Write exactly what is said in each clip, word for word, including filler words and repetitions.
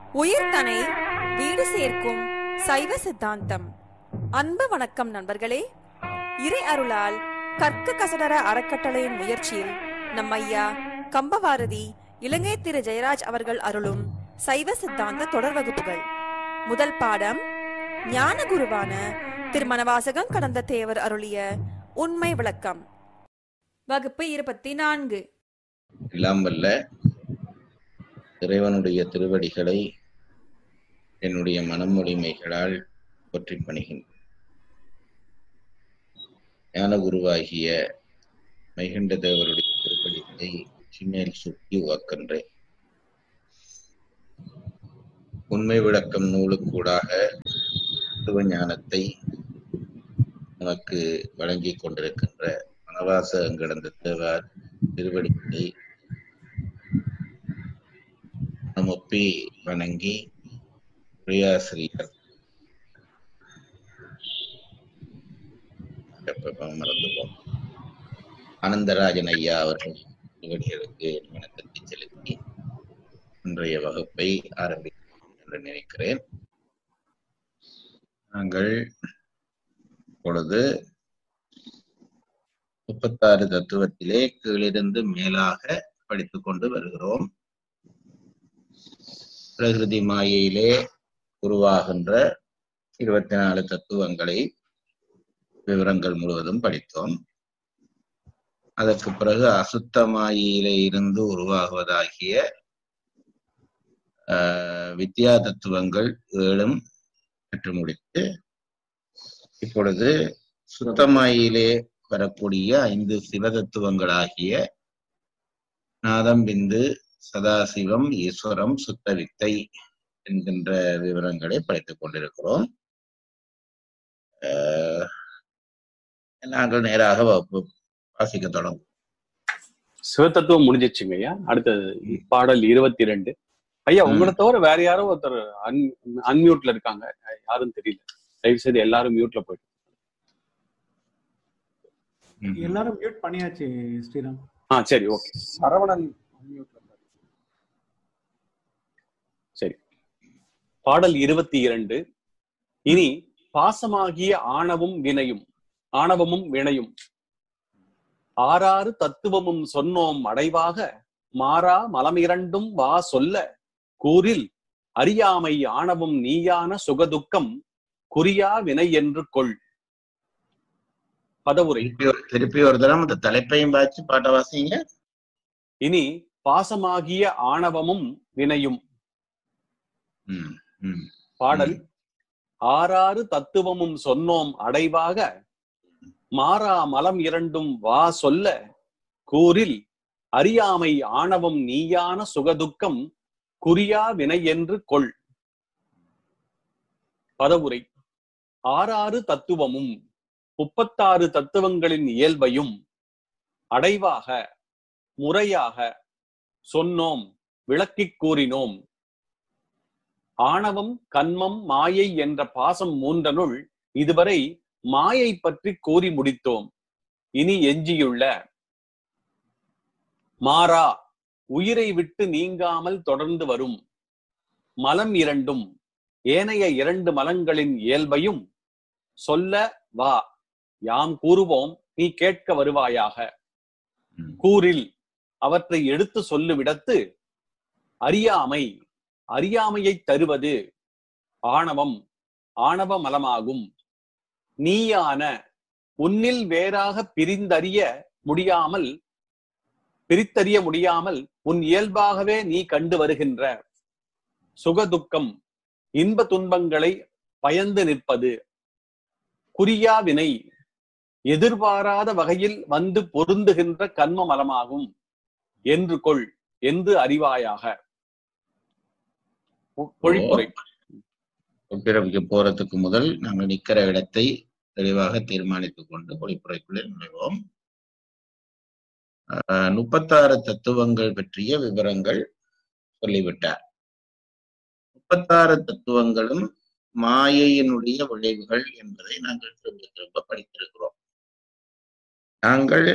உயிர்தனை வீடு சேர்க்கும் சைவ சித்தாந்தம். அன்பு வணக்கம் நண்பர்களே. இறை அருளால் கற்க கசடர அறக்கட்டளையின் முயற்சியில் நம் ஐயா கம்பவாரதி இலங்கை திரு ஜெயராஜ் அவர்கள் அருளும் சைவ சித்தாந்த தொடர் வகுப்புகள். முதல் பாடம் ஞான குருவான திருமணவாசகம் கடந்த தேவர் அருளிய உண்மை விளக்கம். வகுப்பு இருபத்தி நான்கு. எல்லாம் வல்ல இறைவனுடைய திருவடிகளை என்னுடைய மனமொழிமைகளால் போற்றி பணிகின்றேன். ஞான குருவாகிய மைகண்ட தேவருடைய திருவடிகளை சிமேல் சுற்றி உவக்கின்றேன். உண்மை விளக்கம் நூலுக்கூடாக சிவஞானத்தை நமக்கு வழங்கி கொண்டிருக்கின்ற மணவாசகம் கடந்த தேவர் திருவடிகளை நமப்பி வணங்கி பிரியாசிரியர் மறந்துவோம் ஆனந்தராஜன் ஐயா அவர்கள் திருவடிகளுக்கு வணக்கத்தை செலுத்தி இன்றைய வகுப்பை ஆரம்பிக்கிறோம் என்று நினைக்கிறேன். நாங்கள் இப்பொழுது முப்பத்தாறு தத்துவத்திலே கீழிருந்து மேலாக படித்துக் கொண்டு வருகிறோம். பிரகிருதி மாயையிலே உருவாகின்ற இருபத்தி நாலு தத்துவங்களை விவரங்கள் முழுவதும் படித்தோம். அதற்கு பிறகு அசுத்த மாயையிலே இருந்து உருவாகுவதாகிய ஆஹ் வித்யா தத்துவங்கள் ஏழும் கற்று முடித்து இப்பொழுது சுத்தமாயிலே வரக்கூடிய ஐந்து சிவதத்துவங்களாகிய நாதம், பிந்து, சதாசிவம், ஈஸ்வரம், சுத்த வித்தை என்கின்ற விவரங்களை படித்துக் கொண்டிருக்கிறோம். நாங்கள் நேராக வாசிக்க தொடங்கும். சிவத்தத்துவம் முடிஞ்சிச்சுங்க ஐயா. அடுத்தது பாடல் இருபத்தி ரெண்டு. ஐயா, உங்களை தவிர வேற யாரோ ஒருத்தர் அன் அன்மியூட்ல இருக்காங்க, யாரும் தெரியல. தயவு செய்து எல்லாரும் மியூட்ல போயிட்டு. எல்லாரும் மியூட் பண்ணியாச்சு ஸ்ரீராம். ஆ சரி, ஓகே. சரவணன் சரி. பாடல் இருபத்தி இரண்டு. இனி பாசமாகிய ஆணவம் வினையும் ஆணவமும் வினையும் ஆறாறு தத்துவமும் சொன்னோம் அடைவாக மாறா மலமிரண்டும் வா சொல்ல கூறில் அறியாமை ஆணவம் நீயான சுகதுக்கம் குறியா வினை என்று கொள். பதவுரை. திருப்பி ஒரு தரம் அந்த தலைப்பையும் வாசி பாட்ட வாசிங்க. இனி பாசமாகிய ஆணவமும் வினையும். பாடல் ஆறாறு தத்துவமும் சொன்னோம் அடைவாக மாறா மலம் இரண்டும் வா சொல்ல கூறில் அறியாமை ஆணவம் நீயான சுகதுக்கம் குறியா வினை என்று கொள். பதவுரை. ஆறாறு தத்துவமும் முப்பத்தாறு தத்துவங்களின் இயல்பையும் அடைவாக முறையாக சொன்னோம், விளக்கிக் கூறினோம். ஆணவம், கன்மம், மாயை என்ற பாசம் மூன்றனுள் இதுவரை மாயை பற்றி கூறி முடித்தோம். இனி எஞ்சியுள்ள மாறா உயிரை விட்டு நீங்காமல் தொடர்ந்து வரும் மலம் இரண்டும் ஏனைய இரண்டு மலங்களின் இயல்பையும் சொல்ல வா, யாம் கூறுவோம், நீ கேட்க வருவாயாக. கூறில் அவற்றை எடுத்து சொல்லுவிடத்து அறியாமை அறியாமையை தருவது ஆணவம் ஆணவ மலமாகும். நீயான உன்னில் வேறாக பிரிந்தறிய முடியாமல் பிரித்தறிய முடியாமல் உன் இயல்பாகவே நீ கண்டு வருகின்ற சுகதுக்கம் இன்ப துன்பங்களை பயந்து நிற்பது குறியா வினை எதிர்பாராத வகையில் வந்து பொருந்துகின்ற கன்ம மலமாகும் என்று கொள் என்று அறிவாயாக. பொழிப்புரை. பொழிப்புரைக்கு போறதுக்கு முதல் நாங்கள் நிற்கிற இடத்தை தெளிவாக தீர்மானித்துக் கொண்டு பொழிப்புரைக்குள்ளே நுழைவோம். ஆஹ் முப்பத்தாறு தத்துவங்கள் பற்றிய விவரங்கள் சொல்லிவிட்டார். முப்பத்தாறு தத்துவங்களும் மாயையினுடைய விளைவுகள் என்பதை நாங்கள் திரும்ப திரும்ப படித்திருக்கிறோம். நாங்கள்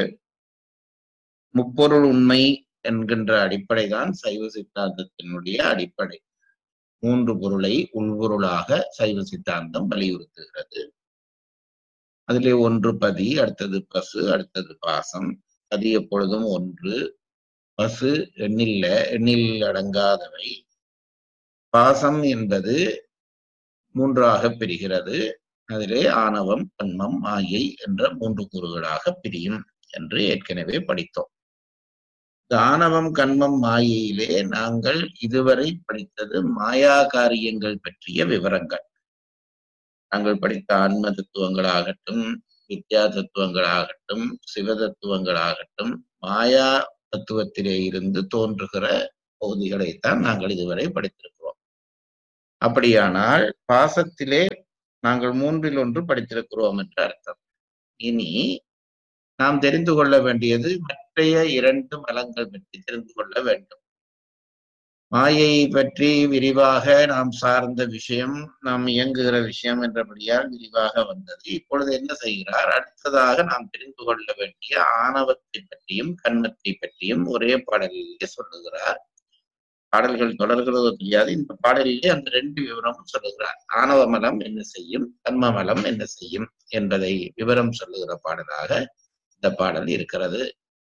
முப்பொருள் உண்மை என்கின்ற அடிப்படைதான் சைவ சித்தாந்தத்தினுடைய அடிப்படை. மூன்று பொருளை உள்பொருளாக சைவ சித்தாந்தம் வலியுறுத்துகிறது. அதிலே ஒன்று பதி, அடுத்தது பசு, அடுத்தது பாசம். பதி எப்பொழுதும் ஒன்று, பசு எண்ணில்ல எண்ணில் அடங்காதவை, பாசம் என்பது மூன்றாக பிரிகிறது. அதிலே ஆணவம், கண்மம், மாயை என்ற மூன்று கூறுகளாக பிரியும் என்று ஏற்கனவே படித்தோம். இந்த ஆணவம், கண்மம், மாயையிலே நாங்கள் இதுவரை படித்தது மாயா காரியங்கள் பற்றிய விவரங்கள். நாங்கள் படித்த ஆன்ம தத்துவங்களாகட்டும், வித்யா தத்துவங்களாகட்டும், சிவ தத்துவங்களாகட்டும், மாயா தத்துவத்திலே இருந்து தோன்றுகிற பகுதிகளைத்தான் நாங்கள் இதுவரை படித்திருக்கிறோம். அப்படியானால் பாசத்திலே நாங்கள் மூன்றில் ஒன்று படித்திருக்கிறோம் என்று அர்த்தம். இனி நாம் தெரிந்து கொள்ள வேண்டியது மற்றைய இரண்டு மலங்கள் பற்றி தெரிந்து கொள்ள வேண்டும். மாயை பற்றி விரிவாக நாம் சார்ந்த விஷயம், நாம் இயங்குகிற விஷயம் என்றபடியால் விரிவாக வந்தது. இப்பொழுது என்ன செய்கிறார்? அடுத்ததாக நாம் தெரிந்து கொள்ள வேண்டிய ஆணவத்தை பற்றியும் கண்மத்தை பற்றியும் ஒரே பாடலிலே சொல்லுகிறார். பாடல்கள் தொடர்கிறதோ தெரியாது, இந்த பாடலிலே அந்த ரெண்டு விவரமும் சொல்லுகிறார். ஆணவ மலம் என்ன செய்யும், கண்ம மலம் என்ன செய்யும் என்பதை விவரம் சொல்லுகிற பாடலாக இந்த பாடல் இருக்கிறது.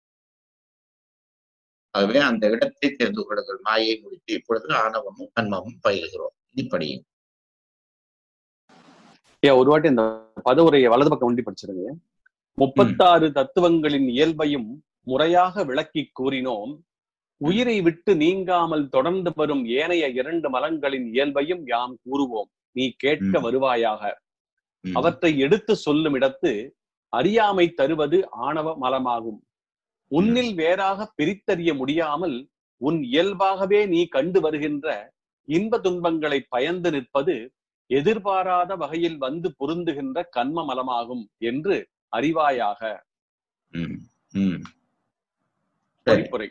ஆகவே அந்த இடத்தை தெரிந்து கொள்ளுங்கள். மாயை முடித்து இப்பொழுது ஆணவமும் கண்மமும் பயிலுகிறோம். இப்படி ஒரு வாட்டி இந்த பதவுரையை வலது பக்கம் ஒண்டி படிச்சிருங்க. முப்பத்தாறு தத்துவங்களின் இயல்பையும் முறையாக விளக்கி கூறினோம். உயிரை விட்டு நீங்காமல் தொடர்ந்து வரும் ஏனைய இரண்டு மலங்களின் இயல்பையும் யாம் கூறுவோம். நீ கேட்க வருவாயாக. அவற்றை எடுத்து சொல்லும் இடத்து அறியாமை தருவது ஆணவ மலமாகும். உன்னில் வேறாக பிரித்தறிய முடியாமல் உன் இயல்பாகவே நீ கண்டு வருகின்ற இன்ப துன்பங்களை பயந்து நிற்பது எதிர்பாராத வகையில் வந்து பொருந்துகின்ற கண்ம மலமாகும் என்று அறிவாயாக. பொறிப்புரை.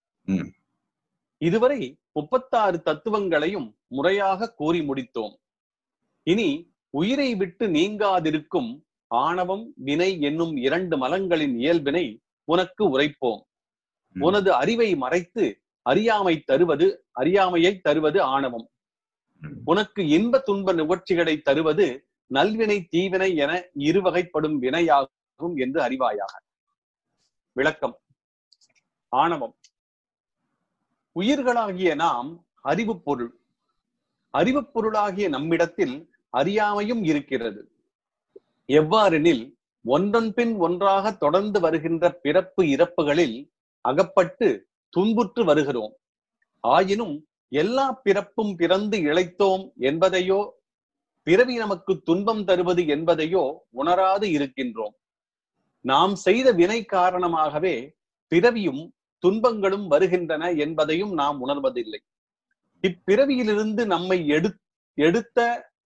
இதுவரை முப்பத்தாறு தத்துவங்களையும் முறையாக கூறி முடித்தோம். இனி உயிரை விட்டு நீங்காதிருக்கும் ஆணவம், வினை என்னும் இரண்டு மலங்களின் இயல்பினை உனக்கு உரைப்போம். உனது அறிவை மறைத்து அறியாமை தருவது அறியாமையை தருவது ஆணவம். உனக்கு இன்ப துன்ப நிகழ்ச்சிகளை தருவது நல்வினை தீவினை என இருவகைப்படும் வினையாகும் என்று அறிவாயாக. விளக்கம். ஆணவம். உயிர்களாகிய நாம் அறிவு பொருள். அறிவு பொருளாகிய நம்மிடத்தில் அறியாமையும் இருக்கிறது. எவ்வாறெனில் ஒன்றன் பின் ஒன்றாக தொடர்ந்து வருகின்ற பிறப்பு இறப்புகளில் அகப்பட்டு துன்புற்று வருகிறோம். ஆயினும் எல்லா பிறப்பும் பிறந்து இழைத்தோம் என்பதையோ, பிறவி நமக்கு துன்பம் தருவது என்பதையோ உணராது இருக்கின்றோம். நாம் செய்த வினை காரணமாகவே பிறவியும் துன்பங்களும் வருகின்றன என்பதையும் நாம் உணர்வதில்லை. இப்பிறவியிலிருந்து நம்மை எடு எடுத்த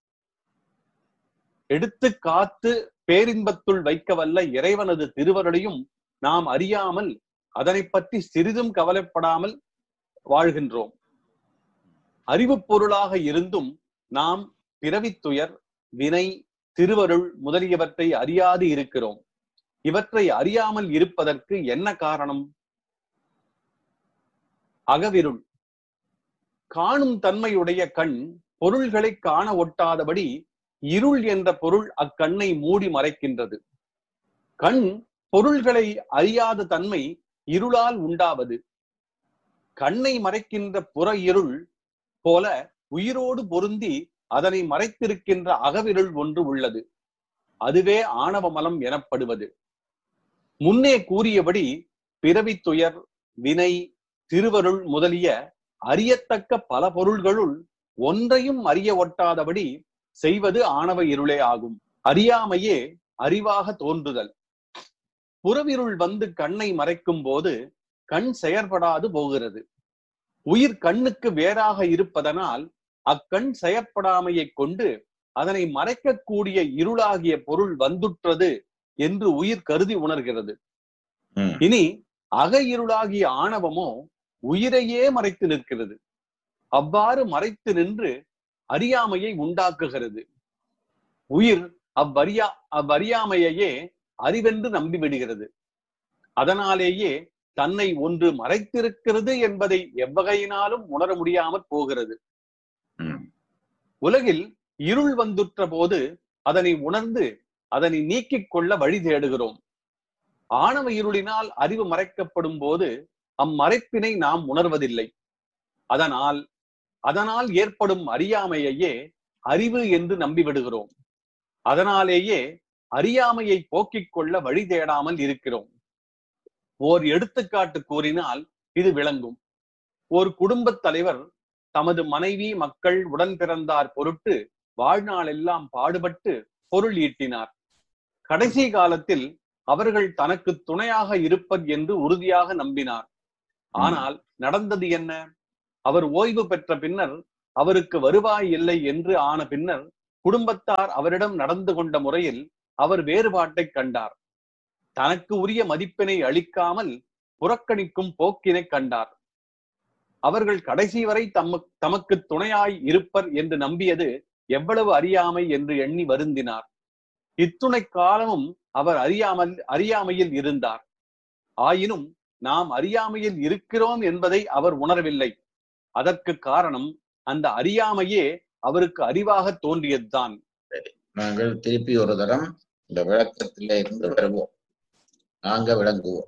எடுத்து காத்து பேரின்பத்துள் வைக்க வல்ல இறைவனது திருவருளையும் நாம் அறியாமல் அதனை பற்றி சிறிதும் கவலைப்படாமல் வாழ்கின்றோம். அறிவு பொருளாக இருந்தும் நாம் பிறவித்துயர், வினை, திருவருள் முதலியவற்றை அறியாது இருக்கிறோம். இவற்றை அறியாமல் இருப்பதற்கு என்ன காரணம்? அகவிருள். காணும் தன்மையுடைய கண் பொருள்களை காண ஒட்டாதபடி இருள் என்ற பொருள் அக்கண்ணை மூடி மறைக்கின்றது. கண் பொருள்களை அறியாத தன்மை இருளால் உண்டாவது. கண்ணை மறைக்கின்ற புற இருள் போல உயிரோடு பொருந்தி அதனை மறைத்திருக்கின்ற அகவிருள் ஒன்று உள்ளது. அதுவே ஆணவ மலம் எனப்படுவது. முன்னே கூறியபடி பிறவித்துயர், வினை, திருவருள் முதலிய அறியத்தக்க பல பொருள்களுள் ஒன்றையும் அறிய ஒட்டாதபடி செய்வது ஆணவ இருளே ஆகும். அறியாமையே அறிவாக தோன்றுதல். புறவிருள் வந்து கண்ணை மறைக்கும் போது கண் செயற்படாது போகிறது. உயிர் கண்ணுக்கு வேறாக இருப்பதனால் அக்கண் செயற்படாமையை கொண்டு அதனை மறைக்கக்கூடிய இருளாகிய பொருள் வந்துற்றது என்று உயிர் கருதி உணர்கிறது. இனி அக இருளாகிய ஆணவமோ உயிரையே மறைத்து நிற்கிறது. அவ்வாறு மறைத்து நின்று அறியாமையை உண்டாக்குகிறது. உயிர் அவ்வறியா அவ்வறியாமையே அறிவென்று நம்பிவிடுகிறது. அதனாலேயே தன்னை ஒன்று மறைத்திருக்கிறது என்பதை எவ்வகையினாலும் உணர முடியாமற் போகிறது. உலகில் இருள் வந்துற்ற போது அதனை உணர்ந்து அதனை நீக்கிக் கொள்ள வழி தேடுகிறோம். ஆணவ இருளினால் அறிவு மறைக்கப்படும் போது அம்மறைப்பினை நாம் உணர்வதில்லை. அதனால் அதனால் ஏற்படும் அறியாமையையே அறிவு என்று நம்பிவிடுகிறோம். அதனாலேயே அறியாமையை போக்கிக் கொள்ள வழி தேடாமல் இருக்கிறோம். ஓர் எடுத்துக்காட்டு கூறினால் இது விளங்கும். ஒரு குடும்பத் தலைவர் தமது மனைவி மக்கள் உடன் பிறந்தார் பொருட்டு வாழ்நாளெல்லாம் பாடுபட்டு பொருள் ஈட்டினார். கடைசி காலத்தில் அவர்கள் தனக்கு துணையாக இருப்பர் என்று உறுதியாக நம்பினார். ஆனால் நடந்தது என்ன? அவர் ஓய்வு பெற்ற பின்னர் அவருக்கு வருவாய் இல்லை என்று ஆன பின்னர் குடும்பத்தார் அவரிடம் நடந்து கொண்ட முறையில் அவர் வேறுபாட்டை கண்டார். தனக்கு உரிய மதிப்பினை அளிக்காமல் புறக்கணிக்கும் போக்கினை கண்டார். அவர்கள் கடைசி வரை தம தமக்கு துணையாய் இருப்பர் என்று நம்பியது எவ்வளவு அறியாமை என்று எண்ணி வருந்தினார். இத்துணை காலமும் அவர் அறியாமல் அறியாமையில் இருந்தார். ஆயினும் நாம் அறியாமையில் இருக்கிறோம் என்பதை அவர் உணரவில்லை. அதற்கு காரணம் அந்த அறியாமையே அவருக்கு அறிவாக தோன்றியதுதான். நாங்கள் திருப்பி ஒரு தரம் இந்த விளக்கத்தில இருந்து வருவோம். நாங்க விளங்குவோம்.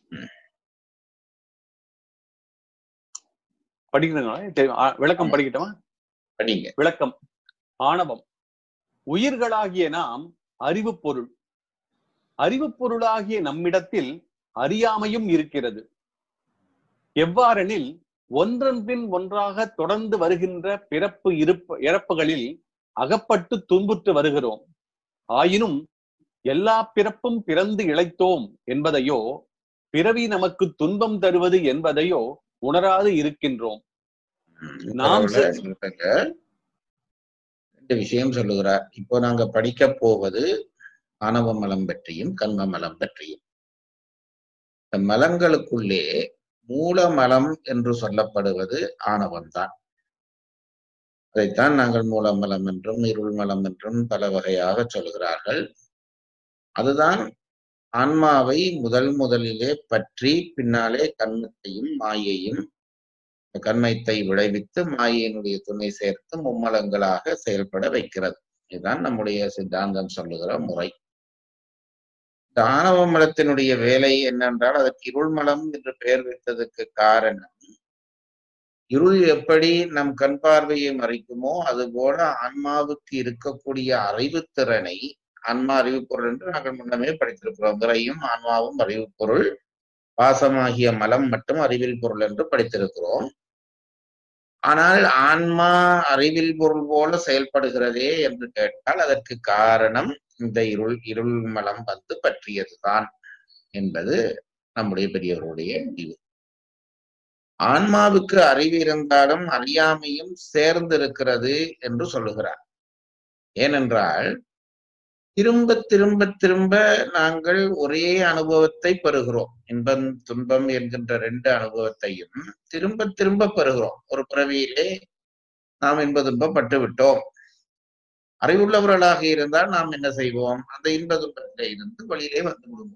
படிக்கிறீங்களா? விளக்கம் படிக்கட்டுமா? படிங்க. விளக்கம். ஆணவம். உயிர்களாகிய நாம் அறிவு பொருள். அறிவு பொருளாகிய நம்மிடத்தில் அறியாமையும் இருக்கிறது. எவ்வாறெனில் ஒன்றன் பின் ஒன்றாக தொடர்ந்து வருகின்ற பிறப்பு இருப்பு இறப்புகளில் அகப்பட்டு துன்புற்று வருகிறோம். ஆயினும் எல்லா பிறப்பும் பிறந்து இளைத்தோம் என்பதையோ பிறவி நமக்கு துன்பம் தருவது என்பதையோ உணராது இருக்கின்றோம். நாம் ரெண்டு விஷயம் சொல்லுகிறார். இப்போ நாங்க படிக்க போவது ஆணவ மலம் பற்றியும் கண்ம மலம் பற்றியும். இந்த மலங்களுக்குள்ளே மூல மலம் என்று சொல்லப்படுவது ஆணவம்தான். அதைத்தான் நாங்கள் மூலமலம் என்றும் இருள் மலம் என்றும் பல வகையாக சொல்கிறார்கள். அதுதான் ஆன்மாவை முதல் முதலிலே பற்றி பின்னாலே கண்மத்தையும் மாயையும் கண்மத்தை விளைவித்து மாயையினுடைய துணை சேர்த்து மும்மலங்களாக செயல்பட வைக்கிறது. இதுதான் நம்முடைய சித்தாந்தம் சொல்லுகிற முறை. இந்த ஆணவ மலத்தினுடைய வேலை என்னென்றால் அதற்கு இருள் மலம் என்று பெயர் வைத்ததற்கு காரணம், இருள் எப்படி நம் கண் பார்வையை மறைக்குமோ அதுபோல ஆன்மாவுக்கு இருக்கக்கூடிய அறிவுத்திறனை, ஆன்மா அறிவு பொருள் என்று நாங்கள் முன்னமே படித்திருக்கிறோம். விரையும் ஆன்மாவும் அறிவு பொருள், பாசமாகிய மலம் மட்டும் அறிவில் பொருள் என்று படித்திருக்கிறோம். ஆனால் ஆன்மா அறிவில் பொருள் போல செயல்படுகிறதே என்று கேட்டால் அதற்கு காரணம் இந்த இருள் இருள் மலம் வந்து பற்றியதுதான் என்பது நம்முடைய பெரியவர்களுடைய முடிவு. ஆன்மாவுக்கு அறிவு இருந்தாலும் அறியாமையும் சேர்ந்திருக்கிறது என்று சொல்லுகிறார். ஏனென்றால் திரும்ப திரும்ப திரும்ப நாங்கள் ஒரே அனுபவத்தை பெறுகிறோம். இன்பம் துன்பம் என்கின்ற ரெண்டு அனுபவத்தையும் திரும்ப திரும்ப பெறுகிறோம். ஒரு பிறவியிலே நாம் இன்ப துன்பம் பட்டு விட்டோம். அறிவுள்ளவர்களாக இருந்தால் நாம் என்ன செய்வோம்? அந்த இன்ப துன்பத்திலே இருந்து வெளியிலே வந்து விடுவோம்.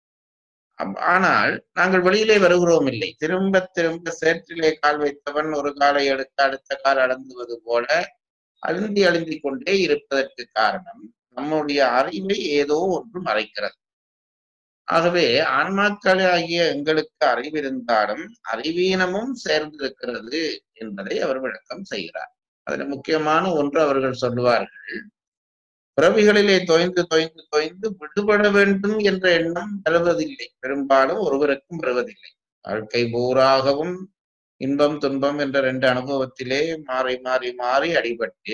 ஆனால் நாங்கள் வெளியிலே வருகிறோம் இல்லை. திரும்ப திரும்ப சேற்றிலே கால் வைத்தவன் ஒரு காலை எடுக்க அடுத்த கால் அடங்குவது போல அழுந்தி அழுந்தி கொண்டே இருப்பதற்கு காரணம் நம்முடைய அறிவை ஏதோ ஒன்று மறைக்கிறது. ஆகவே ஆன்மாக்களாகிய எங்களுக்கு அறிவிருந்தாலும் அறிவீனமும் சேர்ந்திருக்கிறது என்பதை அவர் விளக்கம் செய்கிறார். அதுல முக்கியமான ஒன்று அவர்கள் சொல்லுவார்கள், பிறவிகளிலே தொய்ந்து தொய்ந்து தொய்ந்து விடுபட வேண்டும் என்ற எண்ணம் வருவதில்லை. பெரும்பாலும் ஒருவருக்கும் வருவதில்லை. வாழ்க்கை பூராகவும் இன்பம் துன்பம் என்ற ரெண்டு அனுபவத்திலே மாறி மாறி மாறி அடிபட்டு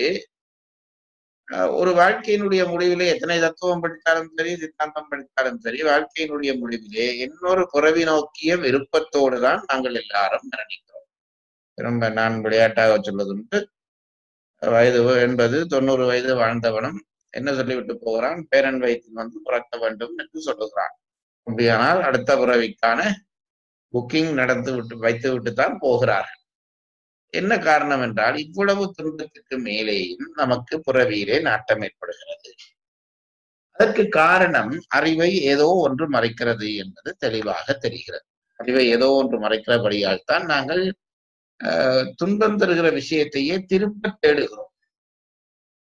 ஒரு வாழ்க்கையினுடைய முடிவிலே எத்தனை தத்துவம் படித்தாலும் சரி, சித்தாந்தம் படித்தாலும் சரி, வாழ்க்கையினுடைய முடிவிலே இன்னொரு புறவி நோக்கிய விருப்பத்தோடு தான் நாங்கள் எல்லாரும் மரணிக்கிறோம். ரொம்ப நான் விளையாட்டாக சொல்வதுண்டு, வயது எண்பது தொண்ணூறு வயது வாழ்ந்தவனும் என்ன சொல்லிவிட்டு போகிறான்? பேரன் வயிற்றில் வந்து பிறக்க வேண்டும் என்று சொல்லுகிறான். அப்படியானால் அடுத்த பிறவிக்கான புக்கிங் நடந்து விட்டு வைத்து விட்டுத்தான் போகிறார்கள். என்ன காரணம் என்றால் இவ்வளவு துன்பத்துக்கு மேலேயும் நமக்கு பிறவியிலே நாட்டம் ஏற்படுகிறது. அதற்கு காரணம் அறிவை ஏதோ ஒன்று மறைக்கிறது என்பது தெளிவாக தெரிகிறது. அறிவை ஏதோ ஒன்று மறைக்கிறபடியால் தான் நாங்கள் அஹ் துன்பம் தருகிற விஷயத்தையே திரும்ப தேடுகிறோம்.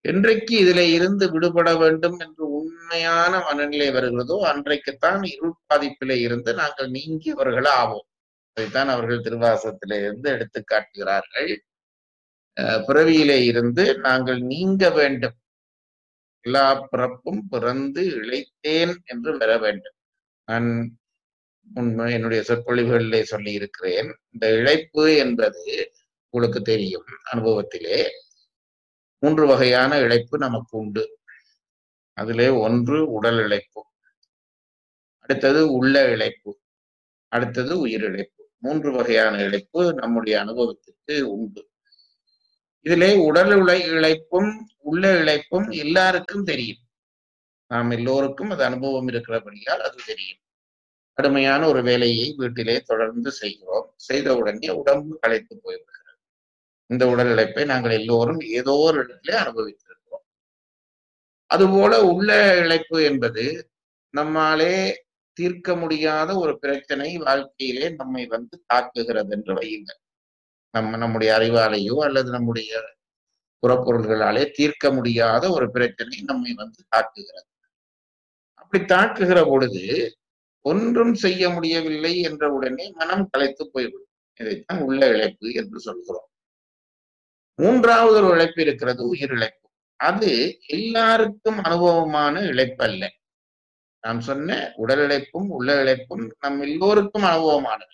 என்றைக்கு இதுல இருந்து விடுபட வேண்டும் என்று உண்மையான மனநிலை வருகிறதோ அன்றைக்குத்தான் இருள் பாதிப்பிலே இருந்து நாங்கள் நீங்கியவர்கள் ஆவோம். அதைத்தான் அவர்கள் திருவாசகத்திலே இருந்து எடுத்து காட்டுகிறார்கள். பிறவியிலே இருந்து நாங்கள் நீங்க வேண்டும், எல்லா பிறப்பும் பிறந்து இழைத்தேன் என்று வர வேண்டும். நான் உண்மை என்னுடைய சொற்பொழிவுகளிலே சொல்லி இருக்கிறேன். இந்த இழைப்பு என்பது உங்களுக்கு தெரியும், அனுபவத்திலே மூன்று வகையான இழைப்பு நமக்கு உண்டு. அதிலே ஒன்று உடல் இழைப்பு, அடுத்தது உள்ள இழைப்பு, அடுத்தது உயிர் இழைப்பு. மூன்று வகையான இழைப்பு நம்முடைய அனுபவத்திற்கு உண்டு. இதிலே உடல் உழை இழைப்பும் உள்ள இழைப்பும் எல்லாருக்கும் தெரியும். நாம் எல்லோருக்கும் அது அனுபவம் இருக்கிறபடியால் அது தெரியும். கடுமையான ஒரு வேலையை வீட்டிலே தொடர்ந்து செய்கிறோம். செய்த உடனே உடம்பு களைத்து போய்விடுகிறது. இந்த உடல் இழைப்பை நாங்கள் எல்லோரும் ஏதோ ஒரு இடத்திலே அனுபவித்திருக்கிறோம். அதுபோல உள்ள இழைப்பு என்பது நம்மாலே தீர்க்க முடியாத ஒரு பிரச்சனை வாழ்க்கையிலே நம்மை வந்து தாக்குகிறது என்று வையுங்கள். நம்ம நம்முடைய அறிவாலேயோ அல்லது நம்முடைய புறப்பொருள்களாலே தீர்க்க முடியாத ஒரு பிரச்சனை நம்மை வந்து தாக்குகிறது. அப்படி தாக்குகிற பொழுது ஒன்றும் செய்ய முடியவில்லை என்ற உடனே மனம் களைத்து போய்விடும். இதைத்தான் உள்ள இழைப்பு என்று சொல்கிறோம். மூன்றாவது ஒரு இழைப்பு இருக்கிறது, உயிர் இழைப்பு. அது எல்லாருக்கும் அனுபவமான இழைப்பு அல்ல. நாம் சொன்ன உடல் இழைப்பும் உள்ள இழைப்பும் நம் எல்லோருக்கும் அனுபவமானது.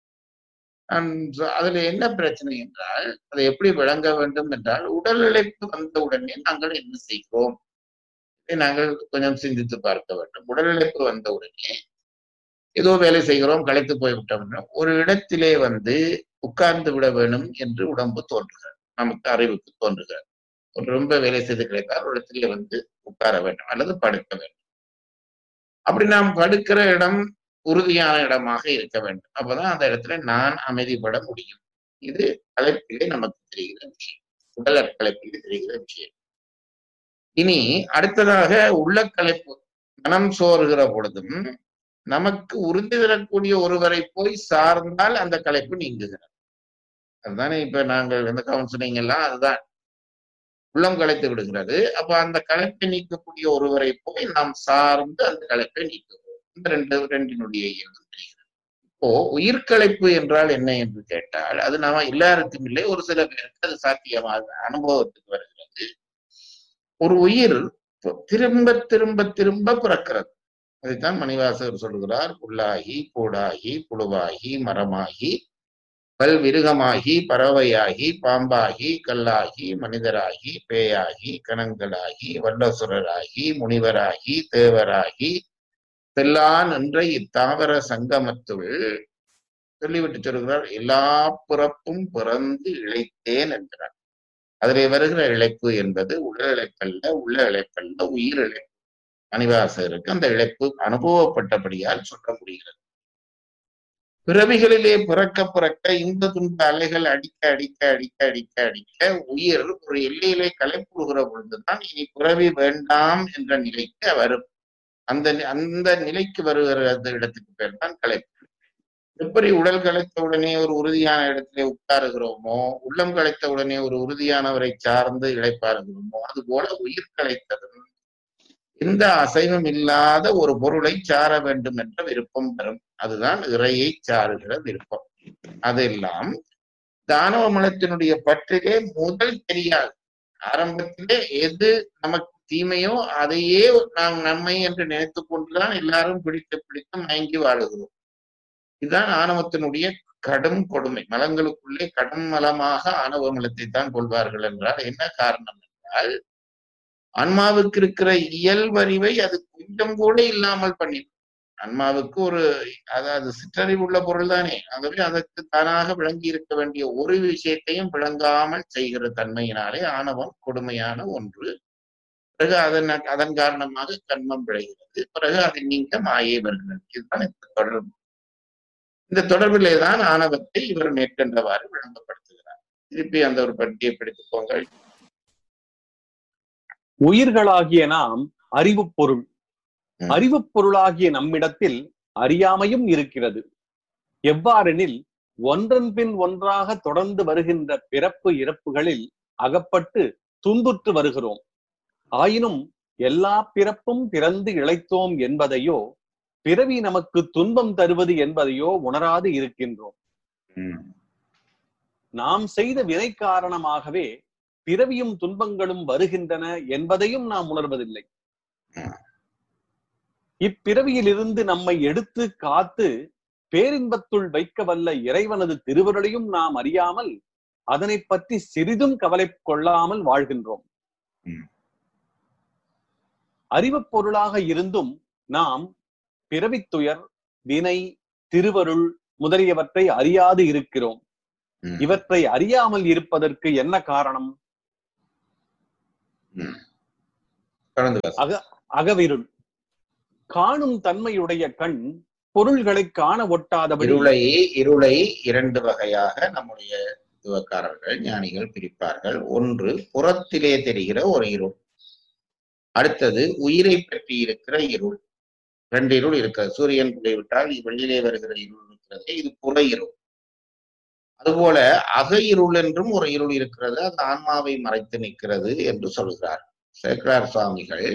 அதுல என்ன பிரச்சனை என்றால், அதை எப்படி விளங்க வேண்டும் என்றால், உடல் இழைப்பு வந்த உடனே நாங்கள் என்ன செய்கிறோம், நாங்கள் கொஞ்சம் சிந்தித்து பார்க்க வேண்டும். உடல் இழைப்பு வந்த உடனே ஏதோ வேலை செய்கிறோம், களைத்து போய்விட்டோம், ஒரு இடத்திலே வந்து உட்கார்ந்து விட வேணும் என்று உடம்பு தோன்றுகிறது, நமக்கு அறிவுக்கு தோன்றுகிறது. ஒரு ரொம்ப வேலை செய்து கிடைத்தால் ஒரு இடத்திலே வந்து உட்கார வேண்டும் அல்லது படுக்க வேண்டும். அப்படி நாம் படுக்கிற இடம் உறுதியான இடமாக இருக்க வேண்டும். அப்பதான் அந்த இடத்துல நான் அமைதிப்பட முடியும். இது கலைப்பிலே நமக்கு தெரிகிற விஷயம், உடல் கலைப்பிலே தெரிகிற விஷயம். இனி அடுத்ததாக உள்ள கலைப்பு. மனம் சோறுகிற பொழுதும் நமக்கு உறுதி தரக்கூடிய ஒருவரை போய் சார்ந்தால் அந்த கலைப்பு நீங்குகிறது. அதுதானே இப்ப நாங்கள் இந்த கவுன்சிலிங் எல்லாம் அதுதான், உள்ளம் கலைத்து விடுகிறது. அப்ப அந்த கலைப்பை நீக்கக்கூடிய ஒருவரை போய் நாம் சார்ந்து அந்த கலைப்பை நீக்குவோம். இந்த ரெண்டு ரெண்டினுடைய இயல்பு தெரிகிறது. இப்போ உயிர்கலைப்பு என்றால் என்ன என்று கேட்டால், அது நாம எல்லாருக்கும் இல்லை, ஒரு சில பேருக்கு அது சாத்தியமாக அனுபவத்துக்கு வருகிறது. ஒரு உயிர் திரும்ப திரும்ப திரும்ப பிறக்கிறது. அதைத்தான் மணிவாசகர் சொல்கிறார், புல்லாகி பூடாகி புழுவாகி மரமாகி பல்விருகமாகி பறவையாகி பாம்பாகி கல்லாகி மனிதராகி பேயாகி கணங்களாகி வல்லசுரராகி முனிவராகி தேவராகி தெல்லான் என்ற இத்தாவர சங்கமத்துள் சொல்லிவிட்டு சொல்கிறார், எல்லா பிறப்பும் பிறந்து இழைத்தேன் என்கிறார். அதிலே வருகிற இழைப்பு என்பது உடல் இழைப்பல்ல, உள்ள இழைப்பல்ல, உயிர் இழைப்பு. மணிவாசகருக்கு அந்த இழைப்பு அனுபவப்பட்டபடியால் சொல்ல முடிகிறது. பிறவிகளிலே பிறக்க பிறக்க இந்த துன்ப அலைகள் அடிக்க அடிக்க அடிக்க அடிக்க அடிக்க உயிர் ஒரு எல்லையிலே கலைப்புறுகிற பொழுதுதான் இனி பிறவி வேண்டாம் என்ற நிலைக்கு வரும். அந்த அந்த நிலைக்கு வருகிற இடத்துக்கு பேர் தான் கலைப்பு. எப்படி உடல் கலைத்த உடனே ஒரு உறுதியான இடத்திலே உட்காருகிறோமோ, உள்ளம் கலைத்த உடனே ஒரு உறுதியானவரை சார்ந்து இழைப்பாருகிறோமோ, அது போல உயிர் கலைத்ததும் எந்த அசைவம் இல்லாத ஒரு பொருளை சார வேண்டும் என்ற விருப்பம் வரும். அதுதான் இறையை சாருகிற விருப்பம். அதெல்லாம் தானவ மலத்தினுடைய பற்றிலே முதல் தெரியாது. ஆரம்பத்திலே எது நமக்கு தீமையோ அதையே நாம் நன்மை என்று நினைத்து கொண்டுதான் எல்லாரும் பிடித்து பிடித்து மயங்கி வாழுகிறோம். இதுதான் ஆணவத்தினுடைய கடும் கொடுமை. மலங்களுக்குள்ளே கடும் மலமாக ஆணவ மலத்தை தான் கொள்வார்கள் என்றால் என்ன காரணம் என்றால், ஆன்மாவுக்கு இருக்கிற இயல்பறிவை அது கொஞ்சம் கூட இல்லாமல் பண்ணி, ஆன்மாவுக்கு ஒரு அதாவது சிற்றறிவு உள்ள பொருள் தானே, ஆகவே அதற்கு தானாக விளங்கி இருக்க வேண்டிய ஒரு விஷயத்தையும் விளங்காமல் செய்கிற தன்மையினாலே ஆணவம் கொடுமையான ஒன்று. பிறகு அதன் அதன் காரணமாக கண்மம் விளைகிறது. பிறகு அதை நீங்க மாயை வருகிறது. இதுதான் இந்த தொடர்பு. இந்த தொடர்பிலே தான் ஆணவத்தை இவர் மேற்கண்டவாறு விளங்கப்படுத்துகிறார். திருப்பி அந்த ஒரு பட்டியை பிடித்துக்கோங்கள். உயிர்களாகிய நாம் அறிவு பொருள். அறிவு பொருளாகிய நம்மிடத்தில் அறியாமையும் இருக்கிறது. எவ்வாறெனில், ஒன்றன் பின் ஒன்றாக தொடர்ந்து வருகின்ற பிறப்பு இறப்புகளில் அகப்பட்டு துன்புற்று வருகிறோம். ஆயினும் எல்லா பிறப்பும் பிறந்து இளைத்தோம் என்பதையோ பிறவி நமக்கு துன்பம் தருவது என்பதையோ உணராது இருக்கின்றோம். நாம் செய்த வினை காரணமாகவே பிறவியும் துன்பங்களும் வருகின்றன என்பதையும் நாம் உணர்வதில்லை. இப்பிறவியிலிருந்து நம்மை எடுத்து காத்து பேரின்பத்துள் வைக்க வல்ல இறைவனது திருவருளையும் நாம் அறியாமல் அதனை பற்றி சிறிதும் கவலை கொள்ளாமல் வாழ்கின்றோம். அறிவுப் பொருளாக இருந்தும் நாம் பிறவித்துயர், வினை, திருவருள் முதலியவற்றை அறியாது இருக்கிறோம். இவற்றை அறியாமல் இருப்பதற்கு என்ன காரணம்? அக அகவிருள். காணும் தன்மையுடைய கண் பொருள்களை காண ஒட்டாதபடி இருளை இருளை இரண்டு வகையாக நம்முடைய துவக்காரர்கள் ஞானிகள் பிரிப்பார்கள். ஒன்று புறத்திலே தெரிகிற ஒரு இருள், அடுத்தது உயிரை பற்றி இருக்கிற இருள். ரெண்டு இருள் இருக்கிறது. சூரியன் போய்விட்டால் வெளியிலே வருகிற இருள் இருக்கிறது, இது புற இருள். அதுபோல அக இருள் என்றும் ஒரு இருள் இருக்கிறது, அது ஆன்மாவை மறைத்து நிற்கிறது என்று சொல்கிறார் சேக்கரார் சுவாமிகள்.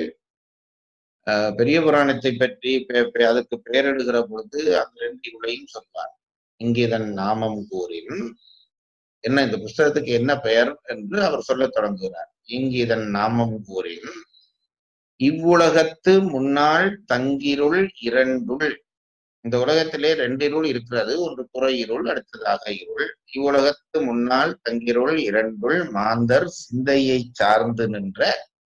அஹ் பெரிய புராணத்தை பற்றி அதுக்கு பெயரிடுகிற பொழுது அந்த ரெண்டு இருளையும் சொல்வார். இங்கிதன் நாமம் கூறின் என்ன, இந்த புஸ்தகத்துக்கு என்ன பெயர் என்று அவர் சொல்ல தொடங்குகிறார். இங்கிதன் நாமம் கூறின் இவ்வுலகத்து முன்னாள் தங்கிருள் இரண்டுள். இந்த உலகத்திலே ரெண்டு இருள் இருக்கிறது, ஒன்று புற இருள், அடுத்ததாக இருள். இவ்வுலகத்து முன்னால் தங்கிருள் இரண்டுள் மாந்தர் சிந்தையை சார்ந்து நின்ற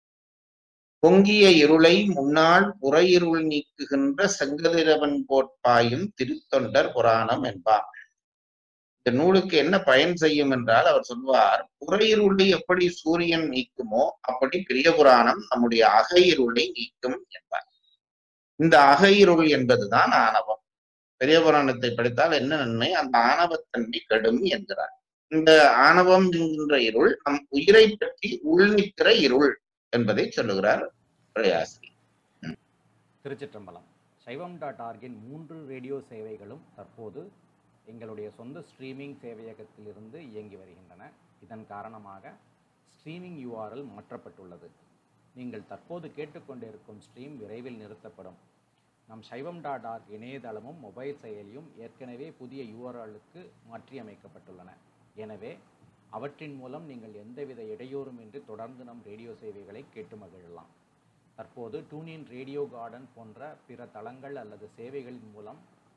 பொங்கிய இருளை முன்னாள் புற இருள் நீக்குகின்ற செங்கதிரவன் போட்பாயும் திருத்தொண்டர் புராணம் என்பார். இந்த நூலுக்கு என்ன பயன் செய்யும் என்றால் அவர் சொல்வார், புற இருளை எப்படி சூரியன் நீக்குமோ அப்படி பெரிய புராணம் நம்முடைய அக இருளை நீக்கும் என்பார். இந்த அக இருள் என்பதுதான் ஆணவம். பெரிய புராணத்தை படித்தால் என்ன நன்மை? அந்த ஆணவத்தன்மை கெடும் என்கிறார். இந்த ஆணவம் என்கின்ற இருள் நம் உயிரை பற்றி உள்நிற்கிற இருள் என்பதை சொல்லுகிறார் பிரயாசி. திருச்சிற்றம்பலம். சைவம் டாட் ஆர்கின் மூன்று ரேடியோ சேவைகளும் தற்போது எங்களுடைய சொந்த ஸ்ட்ரீமிங் சேவையகத்திலிருந்து இயங்கி வருகின்றன. இதன் காரணமாக ஸ்ட்ரீமிங் யூஆர்எல் மாற்றப்பட்டுள்ளது. நீங்கள் தற்போது கேட்டுக்கொண்டிருக்கும் ஸ்ட்ரீம் விரைவில் நிறுத்தப்படும். நம் சைவம் டாட் ஆர்க் இணையதளமும் மொபைல் செயலியும் ஏற்கனவே புதிய யூஆர்எல்லுக்கு மாற்றியமைக்கப்பட்டுள்ளன. எனவே அவற்றின் மூலம் நீங்கள் எந்தவித இடையூறுமின்றி தொடர்ந்து நம் ரேடியோ சேவைகளை கேட்டு மகிழலாம். தற்போது டூனின், ரேடியோ கார்டன் போன்ற பிற தளங்கள் அல்லது சேவைகளின் மூலம்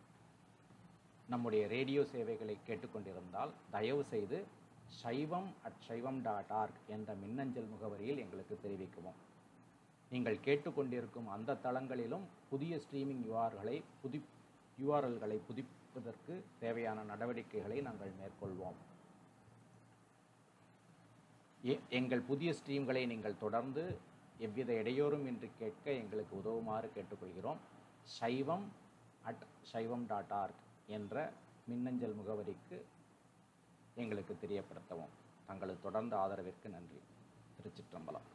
நம்முடைய ரேடியோ சேவைகளை கேட்டுக்கொண்டிருந்தால் தயவு செய்து சைவம் அட் சைவம் டாட் ஆர்க் என்ற மின்னஞ்சல் முகவரியில் எங்களுக்கு தெரிவிக்கவும். நீங்கள் கேட்டுக்கொண்டிருக்கும் அந்த தளங்களிலும் புதிய ஸ்ட்ரீமிங் யூஆர்களை புதி யூஆர்எல்களை புதுப்பிப்பதற்கு தேவையான நடவடிக்கைகளை நாங்கள் மேற்கொள்வோம். எங்கள் புதிய ஸ்ட்ரீம்களை நீங்கள் தொடர்ந்து எவ்வித இடையூறும் இன்றி கேட்க எங்களுக்கு உதவுமாறு கேட்டுக்கொள்கிறோம். சைவம் அட் சைவம் டாட் ஆர்க் என்ற மின்னஞ்சல் முகவரிக்கு எங்களுக்கு தெரியப்படுத்தவும். தங்களது தொடர்ந்த ஆதரவிற்கு நன்றி. திருச்சிற்றம்பலம்.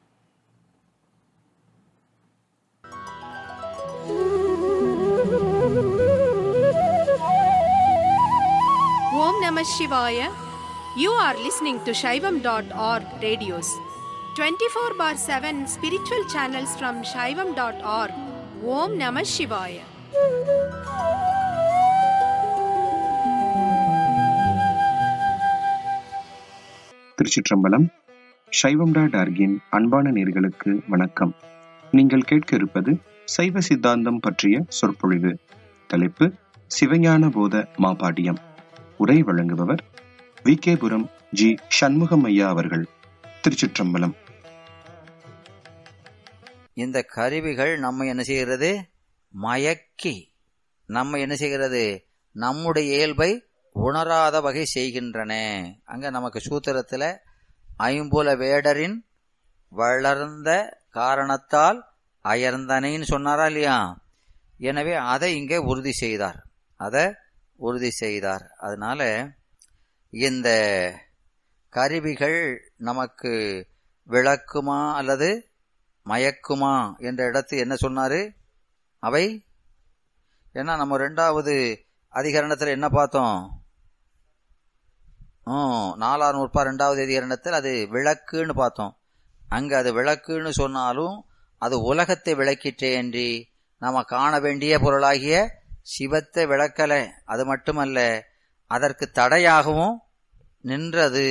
Om Namah Shivaya. You are listening to Shaivam dot org radios. twenty-four bar seven spiritual channels from Shaivam dot org. Om Namah Shivaya. திருச்சிற்றம்பலம். சைவம் டாட் ஆர்கின் அன்பான நேயர்களுக்கு வணக்கம். நீங்கள் கேட்க இருப்பது சைவ சித்தாந்தம் பற்றிய சொற்பொழிவு. தலைப்பு சிவஞான போத மாபாடியம். உரை வழங்குபவர் வி கே புரம் ஜி சண்முகம் ஐயா அவர்கள். திருச்சிற்றம்பலம். இந்த கருவிகள் நம்ம என்ன செய்கிறது? மயக்கி நம்ம என்ன செய்கிறது? நம்முடைய இயல்பை உணராத வகை செய்கின்றன. அங்க நமக்கு சூத்திரத்துல ஐம்புல வேடரின் வளர்ந்த காரணத்தால் அயர்ந்தனைன்னு சொன்னாரா இல்லையா? எனவே அதை இங்கே உறுதி செய்தார். அதை உறுதி செய்தார். அதனால இந்த கருவிகள் நமக்கு விளக்குமா அல்லது மயக்குமா என்ற இடத்து என்ன சொன்னாரு? அவை ஏன்னா நம்ம ரெண்டாவது அதிகரணத்தில் என்ன பார்த்தோம்? நாலாம் நூற்பா ரெண்டாவது அதிகரணத்தில் அது விளக்குன்னு பார்த்தோம். அங்கு அது விளக்குன்னு சொன்னாலும் அது உலகத்தை விளக்கிற்றேன்றி நாம காண வேண்டிய பொருளாகிய சிவத்தை விளக்கல. அது மட்டுமல்ல, அதற்கு தடையாகவும் நின்றது,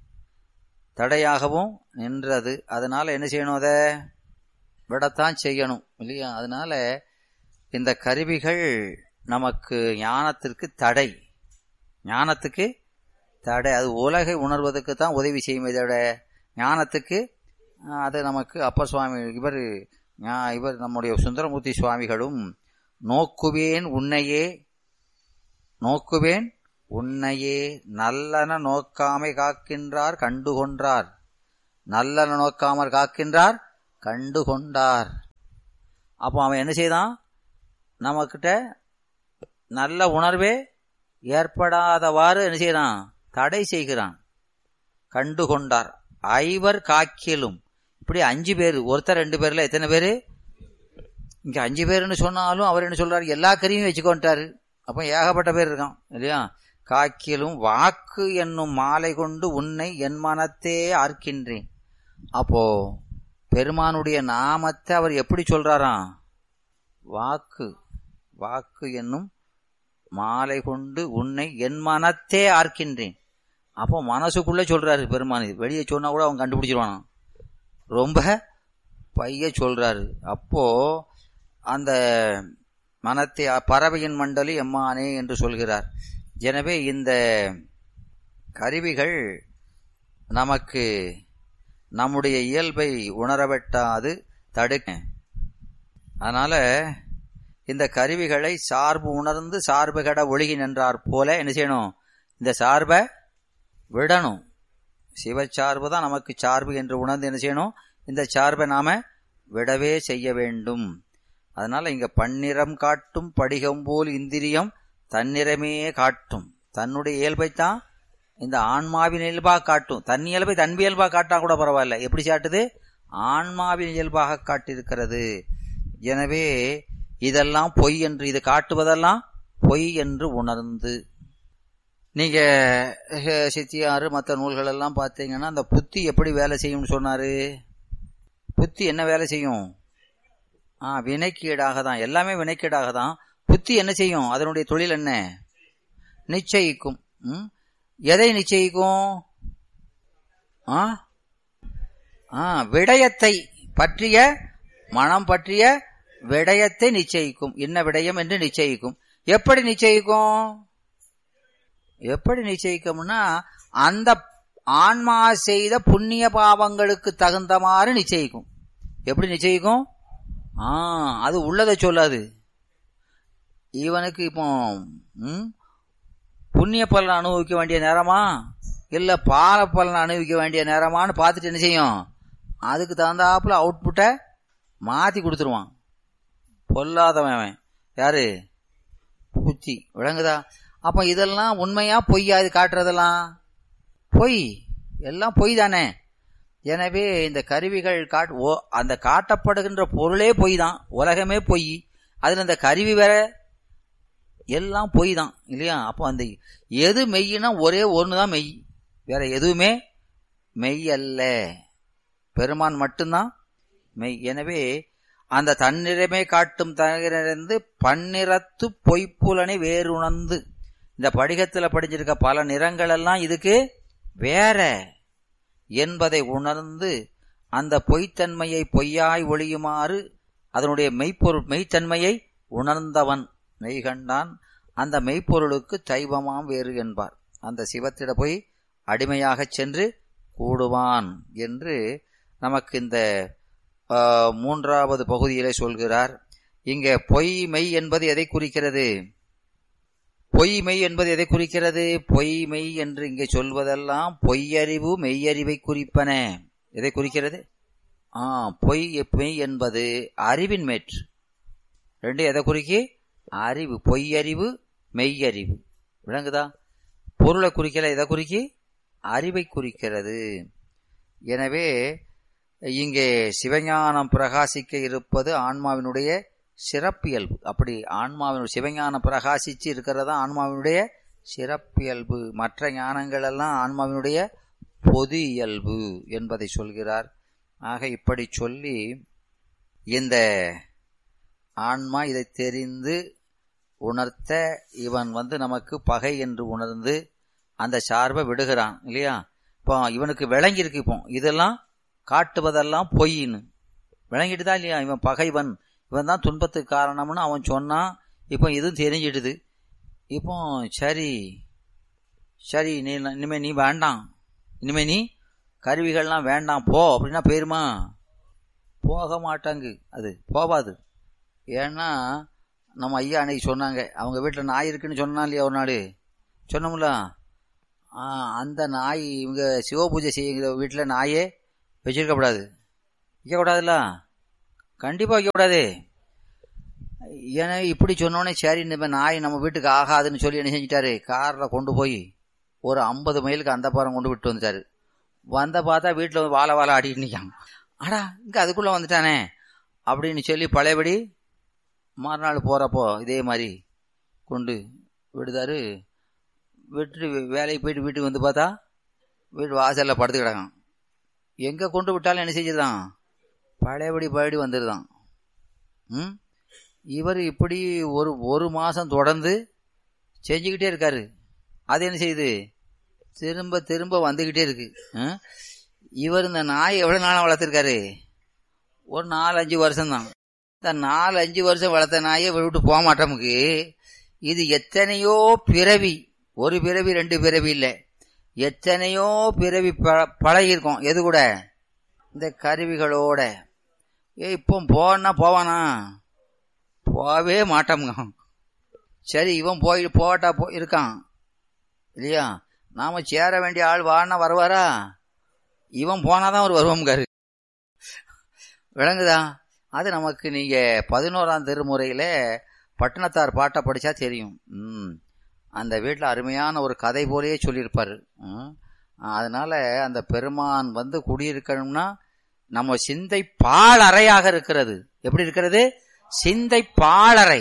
தடையாகவும் நின்றது. அதனால என்ன செய்யணும்? அதை விடத்தான் செய்யணும் இல்லையா? அதனால இந்த கருவிகள் நமக்கு ஞானத்திற்கு தடை, ஞானத்துக்கு தடை. அது உலகை உணர்வதற்கு தான் உதவி செய்யும். இதோட ஞானத்துக்கு அது நமக்கு அப்பர் சுவாமி இவர் இவர் நம்முடைய சுந்தரமூர்த்தி சுவாமிகளும் நோக்குவேன் உன்னையே, நோக்குவேன் உன்னையே நல்லன நோக்காமை காக்கின்றார் கண்டுகொன்றார், நல்லன நோக்காமற் காக்கின்றார் கண்டுகொண்டார். அப்போ அவன் என்ன செய்தான்? நம்மக்கிட்ட நல்ல உணர்வே ஏற்படாதவாறு என்ன செய்யறான்? தடை செய்கிறான். கண்டுகொண்டார். ஐவர் காக்கிலும், இப்படி அஞ்சு பேர், ஒருத்தர் ரெண்டு பேர்ல எத்தனை பேரு? இங்க அஞ்சு பேருன்னு சொன்னாலும் அவர் என்ன சொல்றாரு? எல்லா கருவியும் வச்சுக்கொண்டாரு. அப்ப ஏகப்பட்ட பேர் இருக்கான் இல்லையா? காக்கிலும் வாக்கு என்னும் மாலை கொண்டு உன்னை என் மனத்தே ஆர்க்கின்றேன். அப்போ பெருமானுடைய நாமத்தை அவர் எப்படி சொல்றாராம்? வாக்கு, வாக்கு என்னும் மாலை கொண்டு உன்னை என் மனத்தே ஆர்க்கின்றேன். அப்போ மனசுக்குள்ளே சொல்றாரு பெருமான். வெளியே சொன்னா கூட அவன் கண்டுபிடிச்சிருவானா? ரொம்ப பைய சொல்றாரு. அப்போ அந்த மனத்தை பறவையின் மண்டலி எம்மானே என்று சொல்கிறார். எனவே இந்த கருவிகள் நமக்கு நம்முடைய இயல்பை உணரவெட்டாது தடுக்க. அதனால இந்த கருவிகளை சார்பு உணர்ந்து சார்பு கட ஒழுகி நின்றார் போல என்ன செய்யணும்? இந்த சார்பை விடணும். சிவச்சார்பு தான் நமக்கு சார்பு என்று உணர்ந்து என்ன செய்யணும்? இந்த சார்பை நாம விடவே செய்ய வேண்டும். அதனால இங்க பன்னிறம் காட்டும் படிகம் போல் இந்திரியம் தன்னிறமே காட்டும். தன்னுடைய இயல்பைத்தான் இந்த ஆன்மாவின் இயல்பாக காட்டும். தன் இயல்பை தன் இயல்பாக காட்டா கூட பரவாயில்ல. எப்படி காட்டுது? ஆன்மாவின் இயல்பாக காட்டியிருக்கிறது. எனவே இதெல்லாம் பொய் என்று, இது காட்டுவதெல்லாம் பொய் என்று உணர்ந்து, நீங்க சித்தியாறு மற்ற நூல்கள் எல்லாம் பார்த்தீங்கன்னா அந்த புத்தி எப்படி வேலை செய்யும்னு சொன்னாரு? புத்தி என்ன வேலை செய்யும்? ஆ வினைக்கீடாக தான், எல்லாமே வினைக்கீடாக தான். புத்தி என்ன செய்யும்? அதனுடைய தொழில் என்ன? நிச்சயிக்கும். ம் எதை நிச்சயிக்கும்? ஆ ஆ விடயத்தை பற்றிய, மனம் பற்றிய விடயத்தை நிச்சயிக்கும். என்ன விடயம் என்று நிச்சயிக்கும். எப்படி நிச்சயிக்கும்? எப்படி நிச்சயிக்கும்னா அந்த ஆன்மா செய்த புண்ணிய பாவங்களுக்கு தகுந்தமாறு நிச்சயிக்கும். எப்படி நிச்சயிக்கும்? ஆ அது உள்ளதை சொல்லாது. இவனுக்கு இப்போ ம் புண்ணிய பலனை அனுபவிக்க வேண்டிய நேரமா இல்ல பால பலனை அனுபவிக்க வேண்டிய நேரமான்னு பார்த்துட்டு என்ன செய்யும்? அதுக்கு தகுந்தாப்புல அவுட்புட்டை மாத்தி கொடுத்துருவான். பொல்லாதவன் யாரு? புத்தி. விளங்குதா? அப்ப இதெல்லாம் உண்மையா பொய்யா? இது காட்டுறதெல்லாம் பொய், எல்லாம் பொய் தானே. எனவே இந்த கருவிகள் காட் ஓ அந்த காட்டப்படுகின்ற பொருளே பொய் தான், உலகமே பொய். அதுல இந்த கருவி வேற, எல்லாம் பொய் தான் இல்லையா? அப்போ அந்த எது மெய்னா ஒரே ஒண்ணுதான் மெய், வேற எதுவுமே மெய் அல்ல. பெருமான் மட்டும்தான் மெய். எனவே அந்த தன்னிறமே காட்டும் தனிறந்து பன்னிறத்து பொய்ப்புலனை வேறு உணர்ந்து, இந்த படிகத்துல படிஞ்சிருக்க பல நிறங்கள் எல்லாம் இதுக்கு வேற என்பதை உணர்ந்து அந்த பொய்த்தன்மையை பொய்யாய் ஒளியுமாறு அதனுடைய மெய்ப்பொருள் மெய்த்தன்மையை உணர்ந்தவன் மெய்கண்டான். அந்த மெய்ப்பொருளுக்கு தெய்வமாம் வேறு என்பார். அந்த சிவத்திட போய் அடிமையாகச் சென்று கூடுவான் என்று நமக்கு இந்த மூன்றாவது பகுதியிலே சொல்கிறார். இங்கே பொய் மெய் என்பது எதை குறிக்கிறது? பொய் மெய் என்பது எதை குறிக்கிறது? பொய் மெய் என்று இங்கே சொல்வதெல்லாம் பொய்யறிவு மெய்யறிவை குறிப்பன. எதை குறிக்கிறது? ஆ பொய் மெய் என்பது அறிவின் மேற்று. ரெண்டு எதை குறிக்கி? அறிவு. பொய்யறிவு மெய்யறிவு. விளங்குதா? பொருளை குறிக்கல, எதை குறிக்கி? அறிவை குறிக்கிறது. எனவே இங்கே சிவஞானம் பிரகாசிக்க இருப்பது ஆன்மாவினுடைய சிறப்பியல்பு. அப்படி ஆன்மாவினுடைய சிவஞானம் பிரகாசிச்சு இருக்கிறதா ஆன்மாவினுடைய சிறப்பியல்பு. மற்ற ஞானங்கள் எல்லாம் ஆன்மாவினுடைய பொது இயல்பு என்பதை சொல்கிறார். ஆக இப்படி சொல்லி இந்த ஆன்மா இதை தெரிந்து உணர்த்த இவன் வந்து நமக்கு பகை என்று உணர்ந்து அந்த சார்பை விடுகிறான் இல்லையா? இப்போ இவனுக்கு விளங்கியிருக்கு, இப்போ இதெல்லாம் காட்டுவதெல்லாம் பொய்ன்னு விளங்கிட்டு தான் இல்லையா? இவன் பகைவன், இவன் தான் துன்பத்துக்கு காரணம்னு அவன் சொன்னான். இப்போ இதுவும் தெரிஞ்சிடுது. இப்போ சரி சரி நீ இனிமே நீ வேண்டாம், இனிமே நீ கருவிகள்லாம் வேண்டாம் போ அப்படின்னா போயிருமா? போக மாட்டாங்க, அது போவாது. ஏன்னா நம்ம ஐயா அன்னைக்கு சொன்னாங்க, அவங்க வீட்டில் நாய் இருக்குன்னு சொன்னா இல்லையா ஒரு நாள் சொன்னோம்ல, அந்த நாய் இவங்க சிவ பூஜை செய்யுங்கிற வீட்டில் நாயே வச்சிருக்கக்கூடாது, வைக்கக்கூடாதுல்ல, கண்டிப்பாக வைக்கக்கூடாது. ஏன்னா இப்படி சொன்னோடனே சரி இந்த நாய் நம்ம வீட்டுக்கு ஆகாதுன்னு சொல்லி என்ன செஞ்சிட்டாரு, காரில் கொண்டு போய் ஒரு ஐம்பது மைலுக்கு அந்த பாரம் கொண்டு விட்டு வந்துட்டாரு. வந்த பார்த்தா வீட்டில் வாழை வாழை ஆடிட்டு நிற்கான். ஆடா இங்கே அதுக்குள்ளே வந்துட்டானே அப்படின்னு சொல்லி பழையபடி மறுநாள் போகிறப்போ இதே மாதிரி கொண்டு விடுதாரு. விட்டு வேலைக்கு போயிட்டு வீட்டுக்கு வந்து பார்த்தா வீட்டு வாசலில் படுத்து கிடக்கான். எங்கே கொண்டு விட்டாலும் என்ன செஞ்சிருந்தான், பழையபடி பழையபடி வந்துடுதான். ம் இவர் இப்படி ஒரு ஒரு மாதம் தொடர்ந்து செஞ்சுக்கிட்டே இருக்காரு. அது என்ன செய்யுது, திரும்ப திரும்ப வந்துக்கிட்டே இருக்கு. இவர் இந்த நாய் எவ்வளோ நாளாக வளர்த்துருக்காரு, ஒரு நாலு அஞ்சு வருஷம்தான். இந்த நாலு அஞ்சு வருஷம் வளர்த்த நாயை விட்டு போக மாட்டோமுக்கு. இது எத்தனையோ பிறவி, ஒரு பிறவி ரெண்டு பிறவி இல்லை, எத்தனையோ பிறவி ப பழகிருக்கோம். எது கூட, இந்த கருவிகளோட. ஏ இப்போ போனா போவானா, போவே மாட்டோமுங்க. சரி இவன் போய் போட்டா போ இருக்கான் இல்லையா, நாம சேர வேண்டிய ஆள் வானா வருவாரா, இவன் போனாதான் அவர் வருவோம்காரு. விளங்குதா? அது நமக்கு நீங்க பதினோராம் திருமுறையில பட்டினத்தார் பாட்டை படிச்சா தெரியும். ம் அந்த வீட்டில் அருமையான ஒரு கதை போலேயே சொல்லியிருப்பாரு. அதனால அந்த பெருமான் வந்து குடியிருக்கணும்னா நம்ம சிந்தை பாழறையாக இருக்கிறது. எப்படி இருக்கிறது, சிந்தை பாழறை.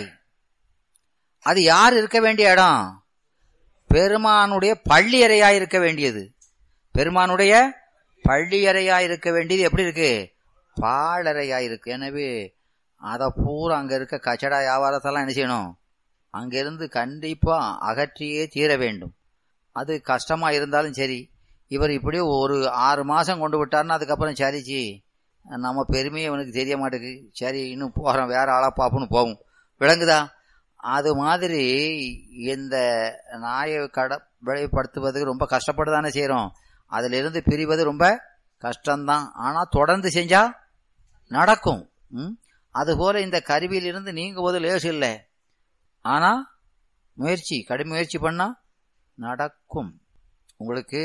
அது யார் இருக்க வேண்டிய இடம், பெருமானுடைய பள்ளி அறையா இருக்க வேண்டியது. பெருமானுடைய பள்ளி அறையா இருக்க வேண்டியது எப்படி இருக்கு, பாழறையா இருக்கு. எனவே அதை பூரா அங்க இருக்க கச்சடா வியாபாரத்தெல்லாம் என்ன செய்யணும், அங்கிருந்து கண்டிப்பா அகற்றியே தீர வேண்டும். அது கஷ்டமா இருந்தாலும் சரி. இவர் இப்படியே ஒரு ஆறு மாசம் கொண்டு விட்டார்னா அதுக்கப்புறம் சரிச்சி நம்ம பெருமையை இவனுக்கு தெரிய மாட்டேங்குது, சரி இன்னும் போறோம் வேற ஆளா பாப்புன்னு போகும். விளங்குதா? அது மாதிரி இந்த நாயை கடைப்படுத்துவதுக்கு ரொம்ப கஷ்டப்பட்டு தானே செய்யறோம். அதுல இருந்து பிரிவது ரொம்ப கஷ்டம்தான். ஆனா தொடர்ந்து செஞ்சா நடக்கும். ம் அதுபோல இந்த கருவியிலிருந்து நீங்குவது லேசு இல்லை. ஆனா முயற்சி, கடும் முயற்சி பண்ணா நடக்கும். உங்களுக்கு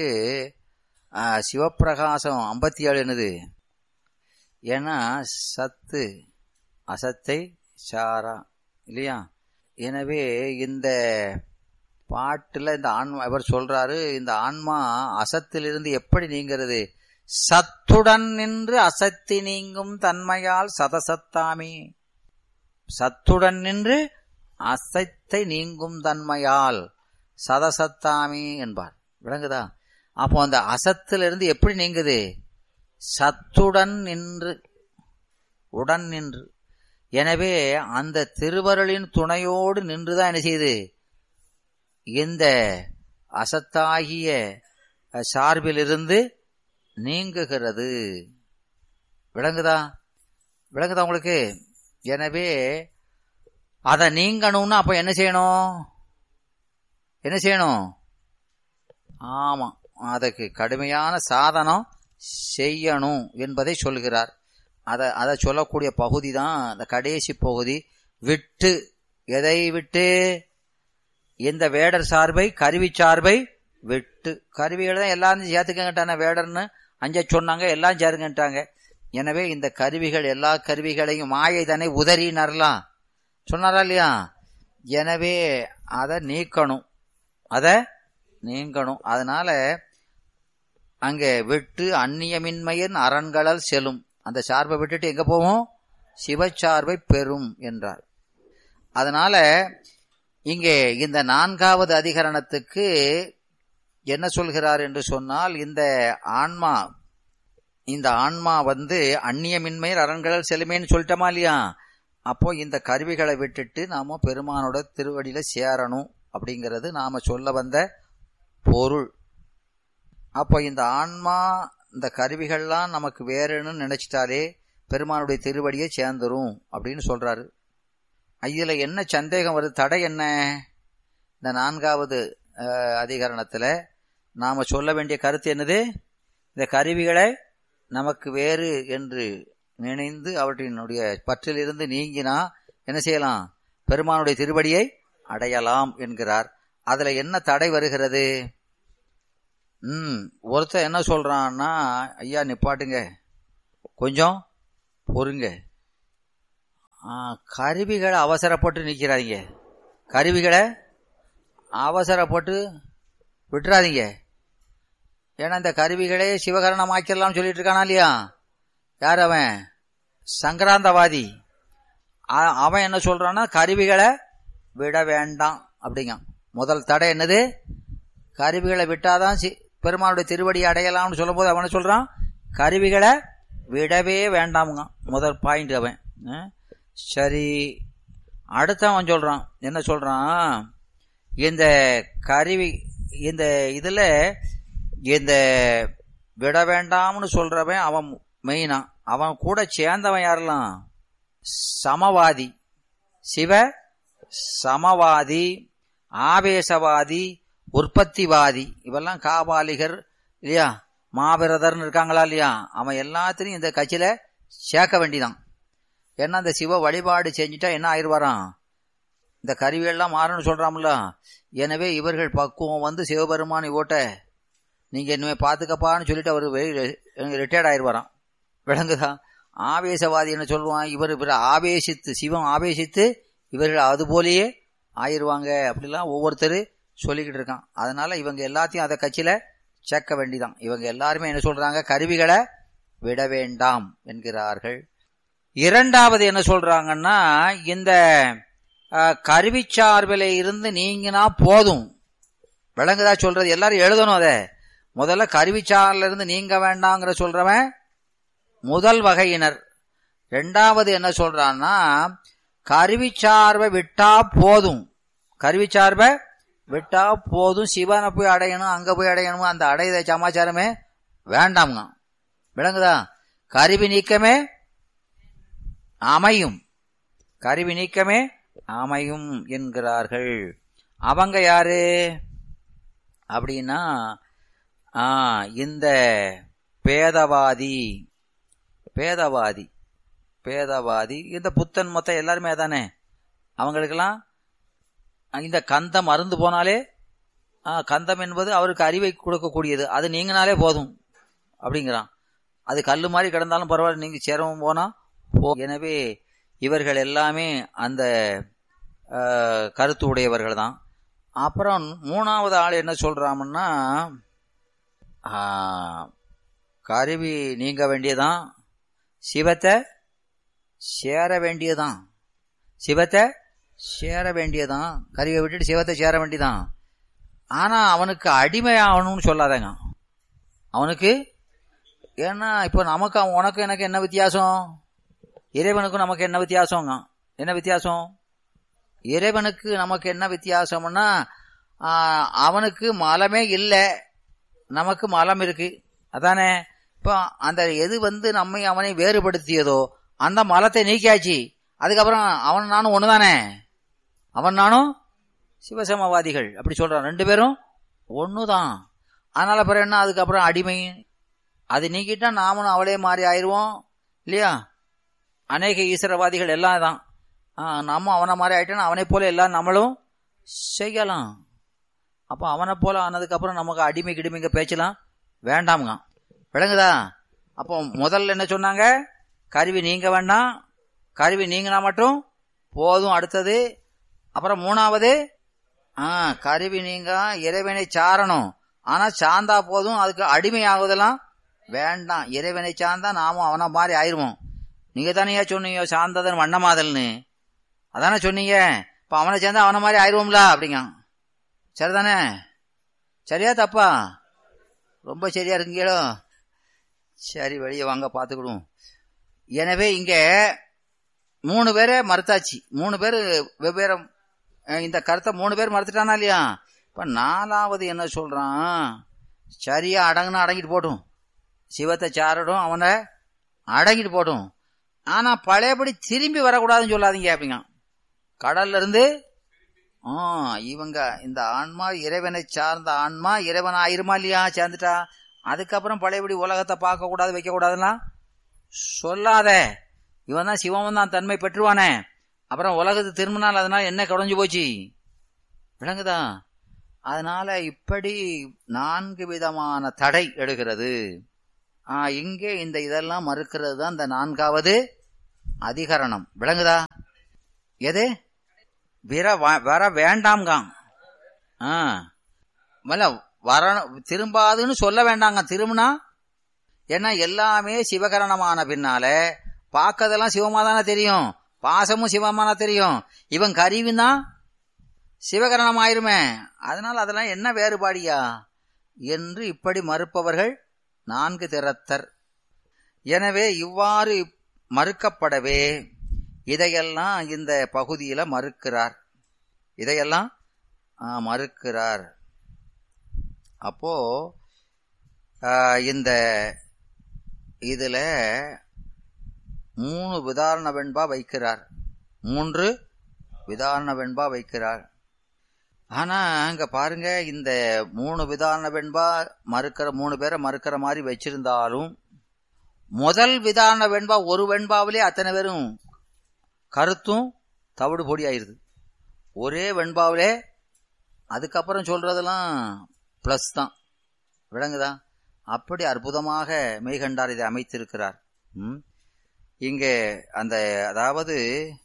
சிவப்பிரகாசம் ஐம்பத்தி ஏழு என்னது, ஏன்னா சத்து அசத்தை சாரா இல்லையா. எனவே இந்த பாட்டுல இந்த ஆன்மா இவர் சொல்றாரு, இந்த ஆன்மா அசத்திலிருந்து எப்படி நீங்கிறது, சத்துடன் நின்று அசத்தி நீங்கும் தன்மையால் சதசத்தாமி. சத்துடன் நின்று அசத்தை நீங்கும் தன்மையால் சதசத்தாமி என்பார். விளங்குதா? அப்போ அந்த அசத்திலிருந்து எப்படி நீங்குது, சத்துடன் நின்று, உடன் நின்று. எனவே அந்த திருவருளின் துணையோடு நின்றுதான் என்ன செய்யுது, இந்த அசத்தாகிய சார்பிலிருந்து நீங்குகிறது. விளங்குதா? விளங்குதா உங்களுக்கு? எனவே அதை நீங்கணும்னா அப்ப என்ன செய்யணும், என்ன செய்யணும்? ஆமா, அதுக்கு கடுமையான சாதனம் செய்யணும் என்பதை சொல்கிறார். அதை அதை சொல்லக்கூடிய பகுதி தான் அந்த கடைசி பகுதி. விட்டு, எதை விட்டு, இந்த வேடர் சார்பை கருவி சார்பை விட்டு. கருவிகளை தான் எல்லாரும் சேர்த்துக்கங்கிட்டான, வேடர்னு அஞ்ச சொன்னாங்க, எல்லாம் சேருங்கட்டாங்க. எனவே இந்த கருவிகள் எல்லா கருவிகளையும் மாயை தானே உதறினரலாம் சொன்னாரா இல்லையா. எனவே அதை நீக்கணும், அதை நீங்கணும். அதனால அங்கே விட்டு அந்நியமின்மையின் அரண்களல் செல்லும். அந்த சார்பை விட்டுட்டு எங்க போவோம், சிவச்சார்பை பெறும் என்றார். அதனால இங்கே இந்த நான்காவது அதிகரணத்துக்கு என்ன சொல்கிறார் என்று சொன்னால், இந்த ஆன்மா இந்த ஆன்மா வந்து அந்நியமின்மையில் அரண்கள் செலுமேன்னு சொல்லிட்டோமா இல்லையா? அப்போ இந்த கருவிகளை விட்டுட்டு நாம பெருமானோட திருவடியில சேரணும் அப்படிங்கிறது நாம சொல்ல வந்த பொருள். அப்போ இந்த ஆன்மா இந்த கருவிகள்லாம் நமக்கு வேறுன்னு நினைச்சிட்டாலே பெருமானுடைய திருவடியை சேர்ந்துரும் அப்படின்னு சொல்றாரு. இதுல என்ன சந்தேகம் வருது? தடை என்ன? இந்த நான்காவது அதிகரணத்துல நாம சொல்ல வேண்டிய கருத்து என்னது? இந்த கருவிகளை நமக்கு வேறு என்று நினைந்து அவற்றினுடைய பற்றிலிருந்து நீங்கினா என்ன செய்யலாம்? பெருமானுடைய திருவடியை அடையலாம் என்கிறார். அதுல என்ன தடை வருகிறது? ம் ஒருத்தர் என்ன சொல்றான்னா, ஐயா நிப்பாட்டுங்க, கொஞ்சம் பொறுங்க, கருவிகளை அவசரப்பட்டு நிக்கிறாதீங்க, கருவிகளை அவசரப்பட்டு விட்டுறாதீங்க. ஏன்னா இந்த கருவிகளே சிவகரணம் ஆக்கிடலாம்னு சொல்லிட்டு இருக்கானா இல்லையா? யார் அவன்? சங்கராந்தவாதி. அவன் என்ன சொல்றான்னா கருவிகளை விட வேண்டாம் அப்படிங்க. முதல் தடை என்னது? கருவிகளை விட்டாதான் பெருமானுடைய திருவடியை அடையலாம்னு சொல்லும் போது அவன் சொல்றான் கருவிகளை விடவே வேண்டாமுங்க. முதல் பாயிண்ட் அவன். சரி, அடுத்தவன் சொல்றான் என்ன சொல்றான்? இந்த கருவி இந்த இதுல இந்த விட வேண்டாம்னு சொல்றவன் அவன் மெயினா. அவன் கூட சேர்ந்தவன் யாரெல்லாம்? சமவாதி, சிவ சமவாதி, ஆவேசவாதி, உற்பத்திவாதி, இவெல்லாம் காபாலிகர் இல்லையா, மாபிரதர்னு இருக்காங்களா இல்லையா? அவன் எல்லாத்திலையும் இந்த கட்சியில சேர்க்க வேண்டிதான். ஏன்னா இந்த சிவ வழிபாடு செஞ்சுட்டா என்ன ஆயிடுவாராம்? இந்த கருவியெல்லாம் மாறணும்னு சொல்றாம்ல. எனவே இவர்கள் பக்குவம் வந்து சிவபெருமான் ஓட்ட நீங்க இனிமே பாத்துக்கப்பான்னு சொல்லிட்டு அவரு ரிட்டையர்ட் ஆயிடுவாராம். விளங்குதா? ஆவேசவாதி என்ன சொல்லுவான்? இவர் இவர் ஆவேசித்து, சிவம் ஆவேசித்து இவர்கள் அது போலயே ஆயிடுவாங்க அப்படிலாம் ஒவ்வொருத்தர் சொல்லிக்கிட்டு இருக்கான். அதனால இவங்க எல்லாத்தையும் அதை கட்சியில சேர்க்க வேண்டிதான். இவங்க எல்லாருமே என்ன சொல்றாங்க? கருவிகளை விட வேண்டாம் என்கிறார்கள். இரண்டாவது என்ன சொல்றாங்கன்னா, இந்த கருவி சார்பில இருந்து நீங்கினா போதும். விளங்குதா சொல்றது? எல்லாரும் எழுதணும். அத முதல்ல கருவி சார்பில இருந்து நீங்க வேண்டாங்கிற சொல்றவன் முதல் வகையினர். ரெண்டாவது என்ன சொல்றான்னா, கருவி சார்பை விட்டா போதும், கருவி சார்பை விட்டா போதும், சிவனை போய் அடையணும், அங்க போய் அடையணும், அந்த அடையத சமாச்சாரமே வேண்டாம்ங்க. விளங்குதா? கருவி நீக்கமே அமையும், கருவி நீக்கமே அமையும் என்கிறார்கள். அவங்க யாரு அப்படின்னா, இந்த பேதவாதி பேதவாதி பேதவாதி இந்த புத்தன் மொத்தம் எல்லாருமே தானே. அவங்களுக்கெல்லாம் இந்த கந்தம் மறந்து போனாலே, கந்தம் என்பது அவருக்கு அறிவை கொடுக்கக்கூடியது, அது நீங்கினாலே போதும் அப்படிங்கிறான். அது கல்லு மாதிரி கிடந்தாலும் பரவாயில்ல, நீங்க சேரவும் போனா போ. எனவே இவர்கள் எல்லாமே அந்த கருத்து உடையவர்கள் தான். அப்புறம் மூணாவது ஆள் என்ன சொல்றாங்கன்னா, கருவி நீங்க வேண்டியதான், சிவத்தை சேர வேண்டியதான், சிவத்தை சேர வேண்டியதான், கருவியை விட்டுட்டு சிவத்தை சேர வேண்டியதான். ஆனா அவனுக்கு அடிமை ஆகணும்னு சொல்லாதங்க அவனுக்கு. ஏன்னா இப்போ நமக்கு உனக்கு எனக்கு என்ன வித்தியாசம்? இறைவனுக்கும் நமக்கு என்ன வித்தியாசங்க? என்ன வித்தியாசம்? இறைவனுக்கு நமக்கு என்ன வித்தியாசம்னா, அவனுக்கு மலமே இல்லை, நமக்கு மலம் இருக்கு, அதானே. இப்போ அந்த எது வந்து நம்மை அவனை வேறுபடுத்தியதோ அந்த மலத்தை நீக்கியாச்சு. அதுக்கப்புறம் அவன் நானும் ஒண்ணுதானே, அவன் நானும் சிவசமவாதிகள் அப்படி சொல்றான். ரெண்டு பேரும் ஒண்ணுதான். அதனால பிறகு என்ன? அதுக்கப்புறம் அடிமை அது நீக்கிட்டா நாமளும் அவளே மாறி ஆயிடுவோம் இல்லையா? அநேக ஈஸ்வரவாதிகள் எல்லாம் தான். நம்ம அவனை மாதிரி ஆயிட்டோன்னா அவனை போல எல்லாம் நம்மளும் செய்யலாம். அப்போ அவனை போல ஆனதுக்கப்புறம் நமக்கு அடிமை கிடிமைங்க பேச்சலாம் வேண்டாமுங்க. விளங்குதா? அப்போ முதல்ல என்ன சொன்னாங்க? கருவி நீங்க வேண்டாம், கருவி நீங்கினா மட்டும் போதும். அடுத்தது அப்புறம் மூணாவது, ஆ கருவி நீங்க இறைவனை சாரணும், ஆனா சார்ந்தா போதும், அதுக்கு அடிமை ஆகுதெல்லாம் வேண்டாம். இறைவனை சார்ந்தா நாமும் அவனை மாதிரி ஆயிடுவோம். நீங்க தானே சொன்னீங்க சார்ந்ததன் வண்ணமாதல்னு, அதானே சொன்னீங்க. இப்ப அவனை சேர்ந்தா அவனை மாதிரி ஆயிடுவோம்ல அப்படிங்க. சரிதானே? சரியா தப்பா? ரொம்ப சரியா இருக்கீங்களோ? சரி வெளியே வாங்க பார்த்துக்கிடுவோம். எனவே இங்க மூணு பேரை மறுத்தாச்சு. மூணு பேர் வெவ்வேறு இந்த கருத்தை மூணு பேர் மறுத்துட்டானா இல்லையா? இப்ப நாலாவது என்ன சொல்றான்? சரியா அடங்குனா அடங்கிட்டு போட்டும், சிவத்தை சாரடும், அவனை அடங்கிட்டு போட்டும். ஆனா பழையபடி திரும்பி வரக்கூடாதுன்னு சொல்லாதீங்க அப்படிங்க. கடல்ல இருந்து ஆஹ் இவங்க இந்த ஆன்மா இறைவனை சார்ந்த ஆன்மா இறைவன் ஆயிருமா இல்லையா? சேர்ந்துட்டா அதுக்கப்புறம் பழையபடி உலகத்தை பார்க்க கூடாது வைக்க கூடாதுன்னா சொல்லாத. இவன் தான் சிவன் தான் தன்மை பெற்றுவானே, அப்புறம் உலகத்து திரும்பினால் அதனால என்ன குறைஞ்சு போச்சு, விளங்குதா? அதனால இப்படி நான்கு விதமான தடை எடுக்கிறது. ஆஹ் இங்கே இந்த இதெல்லாம் மறுக்கிறது தான் இந்த நான்காவது அதிகரணம். விளங்குதா? எது விர வர வேண்டாம்ங்க. ஆஹ் வர திரும்பாதுன்னு சொல்ல வேண்டாங்க. திரும்பினா ஏன்னா எல்லாமே சிவகரணமான பின்னால பார்க்கறதெல்லாம் சிவமா தானே தெரியும், பாசமும் சிவமான தெரியும். இவன் கருவினா சிவகரணம் ஆயிருமே, அதனால அதெல்லாம் என்ன வேறுபாடியா என்று இப்படி மறுப்பவர்கள் நான்கு திறத்தர். எனவே இவ்வாறு மறுக்கப்படவே இதையெல்லாம் இந்த பகுதியில மறுக்கிறார். இதையெல்லாம் மறுக்கிறார். அப்போ இந்த இதுல மூணு விதாரண வெண்பா வைக்கிறார், மூன்று விதாரண வெண்பா வைக்கிறார். ஆனா அங்க பாருங்க, இந்த மூணு விதாரண வெண்பா மறுக்கிற மூணு பேரை மறுக்கிற மாதிரி வச்சிருந்தாலும் முதல் விதாரண வெண்பா ஒரு வெண்பாவிலே அத்தனை பேரும் கருத்தும் தவிடு பொடி ஆயிருது. ஒரே வெண்பாவிலே அதுக்கப்புறம் சொல்றதெல்லாம் பிளஸ் தான். விளங்குதா? அப்படி அற்புதமாக மெய்கண்டார் இதை அமைத்திருக்கிறார். ம் இங்கே அந்த அதாவது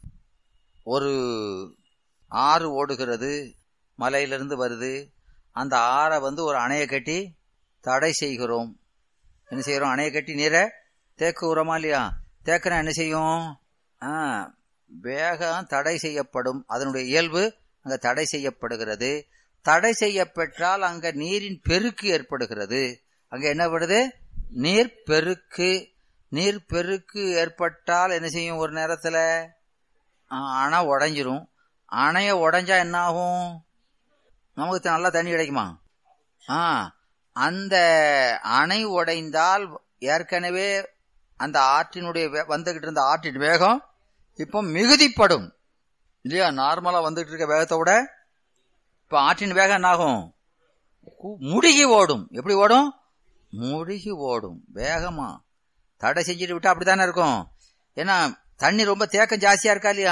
ஒரு ஆறு ஓடுகிறது, மலையிலிருந்து வருது. அந்த ஆறை வந்து ஒரு அணையை கட்டி தடை செய்கிறோம். என்ன செய்யறோம்? அணையை கட்டி நீரை தேக்க உரமா இல்லையா? தேக்கினா என்ன செய்யும்? ஆஹ் வேகம் தடை செய்யப்படும். அதனுடைய இயல்பு அங்க தடை செய்யப்படுகிறது. தடை செய்யப்பெற்றால் அங்க நீரின் பெருக்கு ஏற்படுகிறது. அங்க என்ன படுது? நீர் பெருக்கு. நீர் பெருக்கு ஏற்பட்டால் என்ன செய்யும்? ஒரு நேரத்துல அணை உடைஞ்சிரும். அணைய உடைஞ்சா என்ன ஆகும்? நமக்கு நல்லா தண்ணி கிடைக்குமா? ஆஹ் அந்த அணை உடைந்தால் ஏற்கனவே அந்த ஆற்றினுடைய வந்துகிட்டு இருந்த ஆற்றின் வேகம் இப்போ மிகுதிப்படும் இல்லையா? நார்மலா வந்துகிட்டு இருக்க வேகத்தை விட இப்ப ஆற்றின் வேகம் என்ன ஆகும்? முடுகி ஓடும். எப்படி ஓடும்? முடுகி ஓடும் வேகமா. தடை செஞ்சுட்டு விட்டா அப்படித்தானே இருக்கும். ஏன்னா தண்ணி ரொம்ப தேக்கம் ஜாஸ்தியா இருக்கா இல்லையா?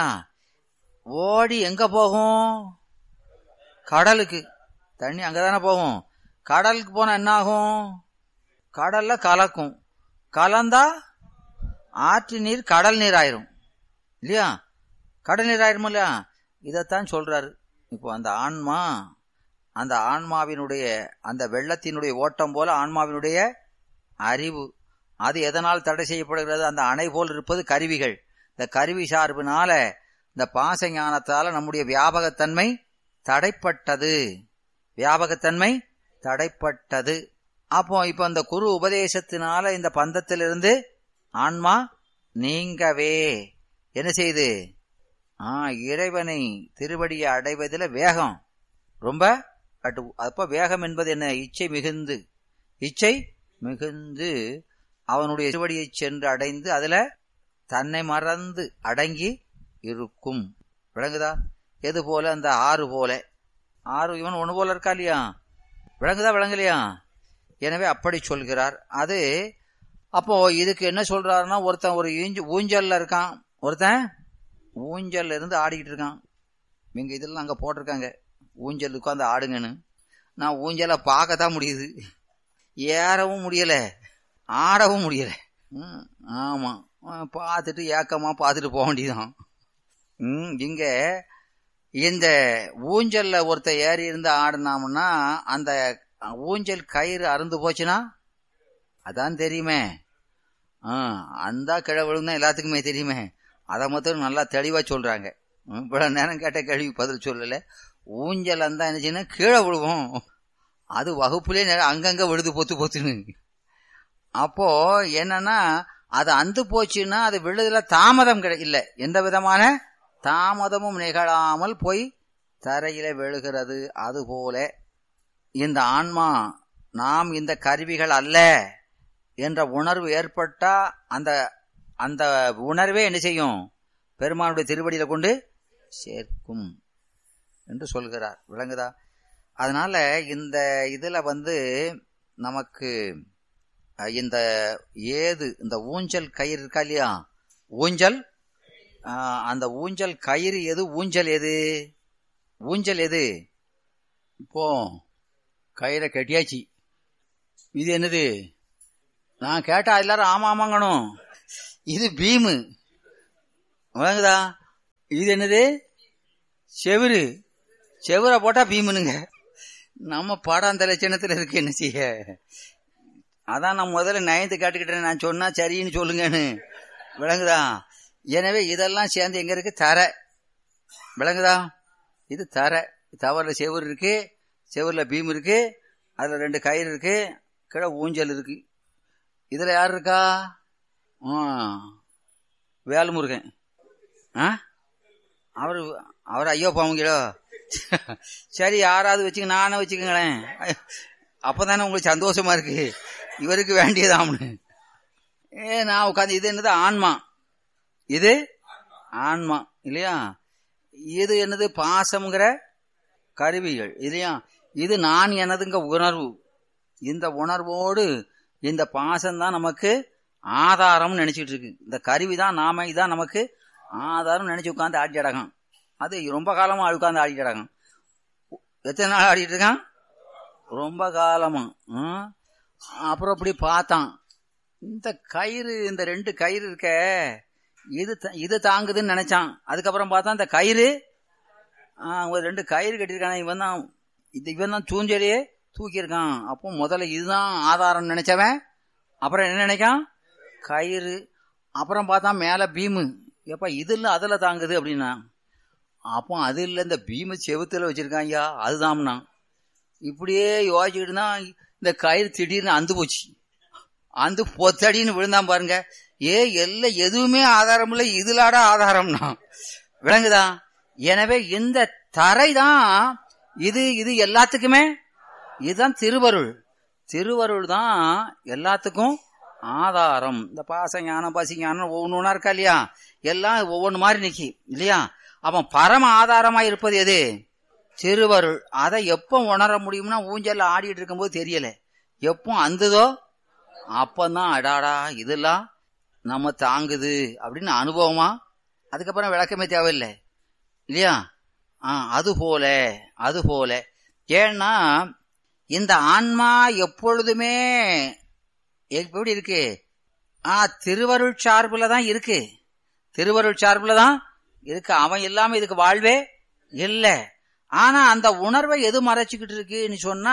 ஓடி எங்க போகும்? கடலுக்கு. தண்ணி அங்கதானே போகும். கடலுக்கு போனா என்ன ஆகும்? கடல்ல கலக்கும். கலந்தா ஆற்று நீர் கடல் நீர் ஆயிரும் இல்லையா? கடல் நீர் ஆயிரும் இல்லையா? இதத்தான் சொல்றாரு. இப்போ அந்த ஆன்மா, அந்த ஆன்மாவினுடைய அந்த வெள்ளத்தினுடைய ஓட்டம் போல ஆன்மாவினுடைய அறிவு, அது எதனால் தடை செய்யப்படுகிறது? அந்த அணை போல் இருப்பது கருவிகள். இந்த கருவி சார்பினால இந்த பாச ஞானத்தால நம்முடைய வியாபகத்தன்மை தடைப்பட்டது. வியாபகத்தன்மை தடைப்பட்டது. அப்போ இப்ப அந்த குரு உபதேசத்தினால இந்த பந்தத்திலிருந்து ஆன்மா நீங்கவே என்ன செய்யுது? ஆஹ் இறைவனை திருவடியை அடைவதில் வேகம் ரொம்ப. அப்ப வேகம் என்பது என்ன? இச்சை மிகுந்து, இச்சை மிகுந்து அவனுடைய திருவடியை சென்று அடைந்து அதுல தன்னை மறந்து அடங்கி இருக்கும். விளங்குதா? எது போல? அந்த ஆறு போல. ஆறு இவன் ஒண்ணு போல இருக்கா இல்லையா? விளங்குதா? விளங்கலையா? எனவே அப்படி சொல்கிறார். அது அப்போ இதுக்கு என்ன சொல்றாருன்னா, ஒருத்தன் ஒரு ஊஞ்சல்ல இருக்கான், ஒருத்தன் ஊஞ்சல்ல இருந்து ஆடிக்கிட்டு இருக்கான். இங்க இதெல்லாம் அங்க போட்டிருக்காங்க ஊஞ்சல் உட்காந்து ஆடுங்கன்னு. நான் ஊஞ்சலை பார்க்கத்தான் முடியுது, ஏறவும் முடியல, ஆடவும் முடியல. ம் ஆமா, பார்த்துட்டு ஏக்கமா பார்த்துட்டு போக வேண்டியதான். ம் இங்க இந்த ஊஞ்சல்ல ஒருத்த ஏறி இருந்து ஆடினாம்னா அந்த ஊஞ்சல் கயிறு அறுந்து போச்சுன்னா அதான் தெரியுமே. ஆஹ் அந்த கிழவழும் தான் எல்லாத்துக்குமே தெரியுமே. அதை மட்டும் நல்லா தெளிவா சொல்றாங்க. இவ்வளவு நேரம் கேட்ட கேள்வி பதில் சொல்லல. ஊஞ்சல் அந்த என்னச்சுன்னா கீழே விழுவோம், அது வகுப்புலேயே அங்கங்க விழுது பொத்து பொத்துன்னு. அப்போ என்னன்னா அது அந்து போச்சுன்னா அது விழுதுல தாமதம் கிடை இல்ல எந்த விதமான தாமதமும் நிகழாமல் போய் தரையில விழுகிறது. அதுபோல இந்த ஆன்மா நாம் இந்த கருவிகள் அல்ல என்ற உணர்வு ஏற்பட்டா அந்த அந்த உணர்வே என்ன செய்யும்? பெருமானுடைய திருவடியில கொண்டு சேர்க்கும் என்று சொல்கிறார். விளங்குதா? அதனால இந்த இதுல வந்து நமக்கு இந்த ஏது இந்த ஊஞ்சல் கயிறு இருக்கா இல்லையா, ஊஞ்சல், அந்த ஊஞ்சல் கயிறு எது, ஊஞ்சல் எது, ஊஞ்சல் எது? இப்போ கயிறை கட்டியாச்சு, இது என்னது? நான் கேட்டா எல்லாரும் ஆமா ஆமாங்கணும். இது பீமு. வழங்குதா? இது என்னது? செவுரு. செவுரை போட்டா பீமுனுங்க. நம்ம பாடம் அந்த லட்சணத்துல இருக்கு. என்ன செய்ய? அதான் நான் முதல்ல நயந்து கேட்டுக்கிட்டேன், நான் சொன்னா சரின்னு சொல்லுங்கன்னு. விளங்குதா? எனவே இதெல்லாம் சேர்ந்து எங்க இருக்கு? தரை. விளங்குதா? இது தரை. தவறுல செவுரு இருக்கு, செவுருல பீம் இருக்கு, அதுல ரெண்டு கயிறு இருக்கு, கீழே ஊஞ்சல் இருக்கு. இதுல யார் இருக்கா? வேல்முருகன். அவரு அவர் ஐயோ பாவங்களோ. சரி, யாராவது வச்சுக்க, நானே வச்சுக்கங்களேன். அப்பதானே உங்களுக்கு சந்தோஷமா இருக்கு. இவருக்கு வேண்டியதாம்னு ஏ நான் உட்காந்து. இது என்னது? ஆன்மா. இது ஆன்மா இல்லையா? இது என்னது? பாசம்ங்கிற கருவிகள் இல்லையா? இது நான் எனதுங்க உணர்வு. இந்த உணர்வோடு இந்த பாசம்தான் நமக்கு ஆதாரம் நினைச்சிட்டு இருக்கு. இந்த கருவிதான் நாம, இதான் நமக்கு ஆதாரம் நினைச்சு உட்காந்து ஆடி அடகம். அது ரொம்ப காலமா உட்காந்து ஆடிட்டு அடகம். எத்தனை நாள் ஆடிட்டு இருக்கான்? ரொம்ப காலமா. அப்புறம் இப்படி பார்த்தான், இந்த கயிறு, இந்த ரெண்டு கயிறு இருக்க, இது இது தாங்குதுன்னு நினைச்சான். அதுக்கப்புறம் பார்த்தா இந்த கயிறு, ஒரு ரெண்டு கயிறு கட்டியிருக்கான, இவன் தான் இது இவன் தான் தூஞ்சலையே தூக்கியிருக்கான். அப்போ முதல்ல இதுதான் ஆதாரம் நினைச்சவன், அப்புறம் என்ன நினைக்கான்? கயிறு. அப்புறம் பார்த்தா மேல பீமு. எப்ப இது இல்ல அதுல தாங்குது அப்படின்னா, அப்போ அது இல்ல இந்த பீமு செவுத்துல வச்சிருக்காங்க, அதுதான்னா. இப்படியே யோசிச்சுக்கிட்டு தான் இந்த கயிறு திடீர்னு அந்து போச்சு. அந்து பொத்தடின்னு விழுந்தான் பாருங்க. ஏ எல்லாம் எதுவுமே ஆதாரம் இல்லை, இதுலாடா ஆதாரம்னா. விளங்குதா? எனவே இந்த தரை தான் இது. இது எல்லாத்துக்குமே இதுதான் திருவருள். திருவருள் தான் எல்லாத்துக்கும் ஆதாரம். இந்த பாச ஞானம், பசி ஞானம் ஒவ்வொன்னு ஒன்னா இருக்கா இல்லையா? எல்லாம் ஒவ்வொன்று மாதிரி நிக்கி இல்லையா? அவன் பரம ஆதாரமா இருப்பது எது? திருவருள். அதை எப்ப உணர முடியும்னா, ஊஞ்சல்ல ஆடிட்டு இருக்கும் போது தெரியல. எப்போ அந்துதோ அப்பந்தான் அடாடா இதெல்லாம் நம்ம தாங்குது அப்படின்னு அனுபவமா. அதுக்கப்புறம் விளக்கமே தேவையில்லை இல்லையா? ஆஹ் அது போல அது போல ஏன்னா இந்த ஆன்மா எப்பொழுதுமே எப்படி இருக்கு? ஆஹ் திருவருள் சார்புல தான் இருக்கு. திருவருள் சார்புல தான் இருக்கு. அவன் இல்லாம இதுக்கு வாழ்வே இல்லை. ஆனா அந்த உணர்வை எது மறைச்சுக்கிட்டு இருக்குன்னு சொன்னா,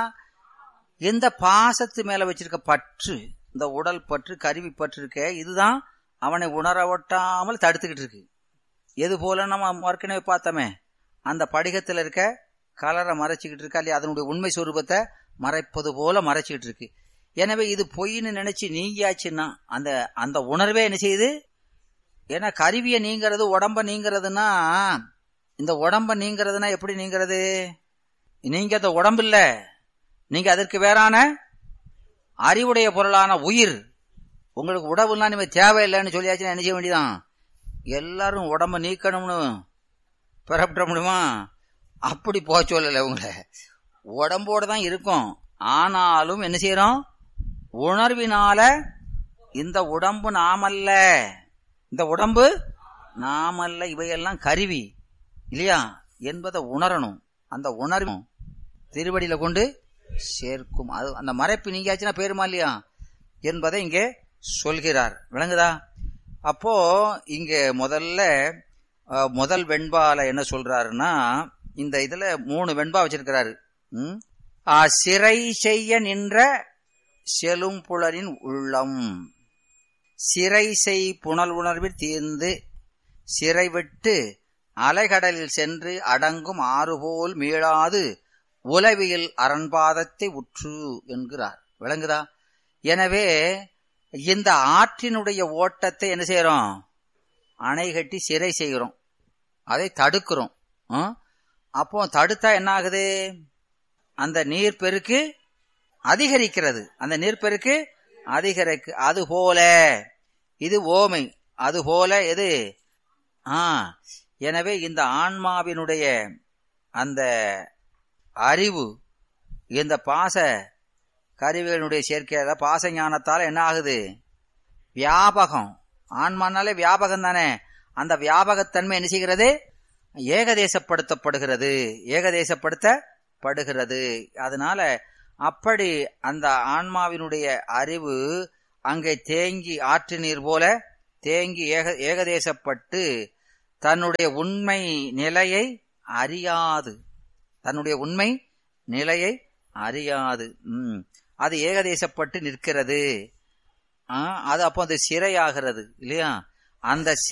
இந்த பாசத்து மேல வச்சிருக்க பற்று, இந்த உடல் பற்று, கருவி பற்று இருக்க, இதுதான் அவனை உணர ஒட்டாமல் தடுத்துக்கிட்டு இருக்கு. எது போல நம்ம ஏற்கனவே பார்த்தோமே, அந்த படிகத்துல இருக்க கலரை மறைச்சுக்கிட்டு இருக்கா இல்லையா? அதனுடைய உண்மை சொரூபத்தை மறைப்பது போல மறைச்சுக்கிட்டு இருக்கு. எனவே இது பொய்ன்னு நினைச்சு நீங்கியாச்சுன்னா அந்த அந்த உணர்வே என்ன செய்யுது? ஏன்னா கருவியை நீங்கிறது, உடம்ப நீங்கிறதுனா, இந்த உடம்ப நீங்கிறதுனா எப்படி நீங்கிறது? நீங்க அந்த உடம்பு இல்ல, நீங்க அதற்கு வேறான அறிவுடைய பொருளான உயிர். உங்களுக்கு உடம்புலாம் நீங்க தேவையில்லைன்னு சொல்லியாச்சுன்னா என்ன செய்ய வேண்டியதான்? எல்லாரும் உடம்ப நீக்கணும்னு பெறப்பட முடியுமா? அப்படி போக சொல்லல. உங்களை உடம்போட தான் இருக்கும். ஆனாலும் என்ன செய்யறோம்? உணர்வினால இந்த உடம்பு நாமல்ல, இந்த உடம்பு நாமல்ல, இவையெல்லாம் கருவி இல்லையா என்பதை உணரணும். அந்த உணர்வு திருவடியில கொண்டு சேர்க்கும். அது அந்த மறைப்பு நீங்கியாச்சுன்னா பேருமா இல்லையா என்பதை இங்கே சொல்கிறார். விளங்குதா? அப்போ இங்க முதல்ல முதல் வெண்பால என்ன சொல்றாருன்னா, இந்த இதுல மூணு வெண்பா வச்சிருக்கிறாரு. உம் சிறை செய்ய நின்ற செலும் புலரின் உள்ளம், சிறை செய் புனல் உணர்வில் தீர்ந்து சிறை விட்டு அலைகடலில் சென்று அடங்கும் ஆறுபோல் மீளாது உலவியல் அரண்பாதத்தை உற்று என்கிறார். விளங்குதா? எனவே இந்த ஆற்றினுடைய ஓட்டத்தை என்ன செய்யறோம்? அணை கட்டி சிறை செய்கிறோம், அதை தடுக்கிறோம். அப்போ தடுத்தா என்ன ஆகுது? அந்த நீர்ப்பெருக்கு அதிகரிக்கிறது. அந்த நீர்ப்பெருக்கு அதிகரிக்கு. அது போல இது ஓமை. அது போல எது? ஆ எனவே இந்த ஆன்மாவினுடைய அந்த அறிவு இந்த பாச கருவிகளுடைய சேர்க்கையால பாச ஞானத்தால என்ன ஆகுது? வியாபகம். ஆன்மானாலே வியாபகம் தானே. அந்த வியாபகத்தன்மை என்ன செய்கிறது? ஏகதேசப்படுத்தப்படுகிறது, ஏகதேசப்படுத்தப்படுகிறது. அதனால அப்படி அந்த ஆன்மாவினுடைய அறிவு அங்கே தேங்கி ஆற்று நீர் போல தேங்கி ஏக ஏகதேசப்பட்டு தன்னுடைய உண்மை நிலையை அறியாது, தன்னுடைய உண்மை நிலையை அறியாது. உம் அது ஏகதேசப்பட்டு நிற்கிறது. அது அப்போ அது சிறையாகிறது இல்லையா? அந்த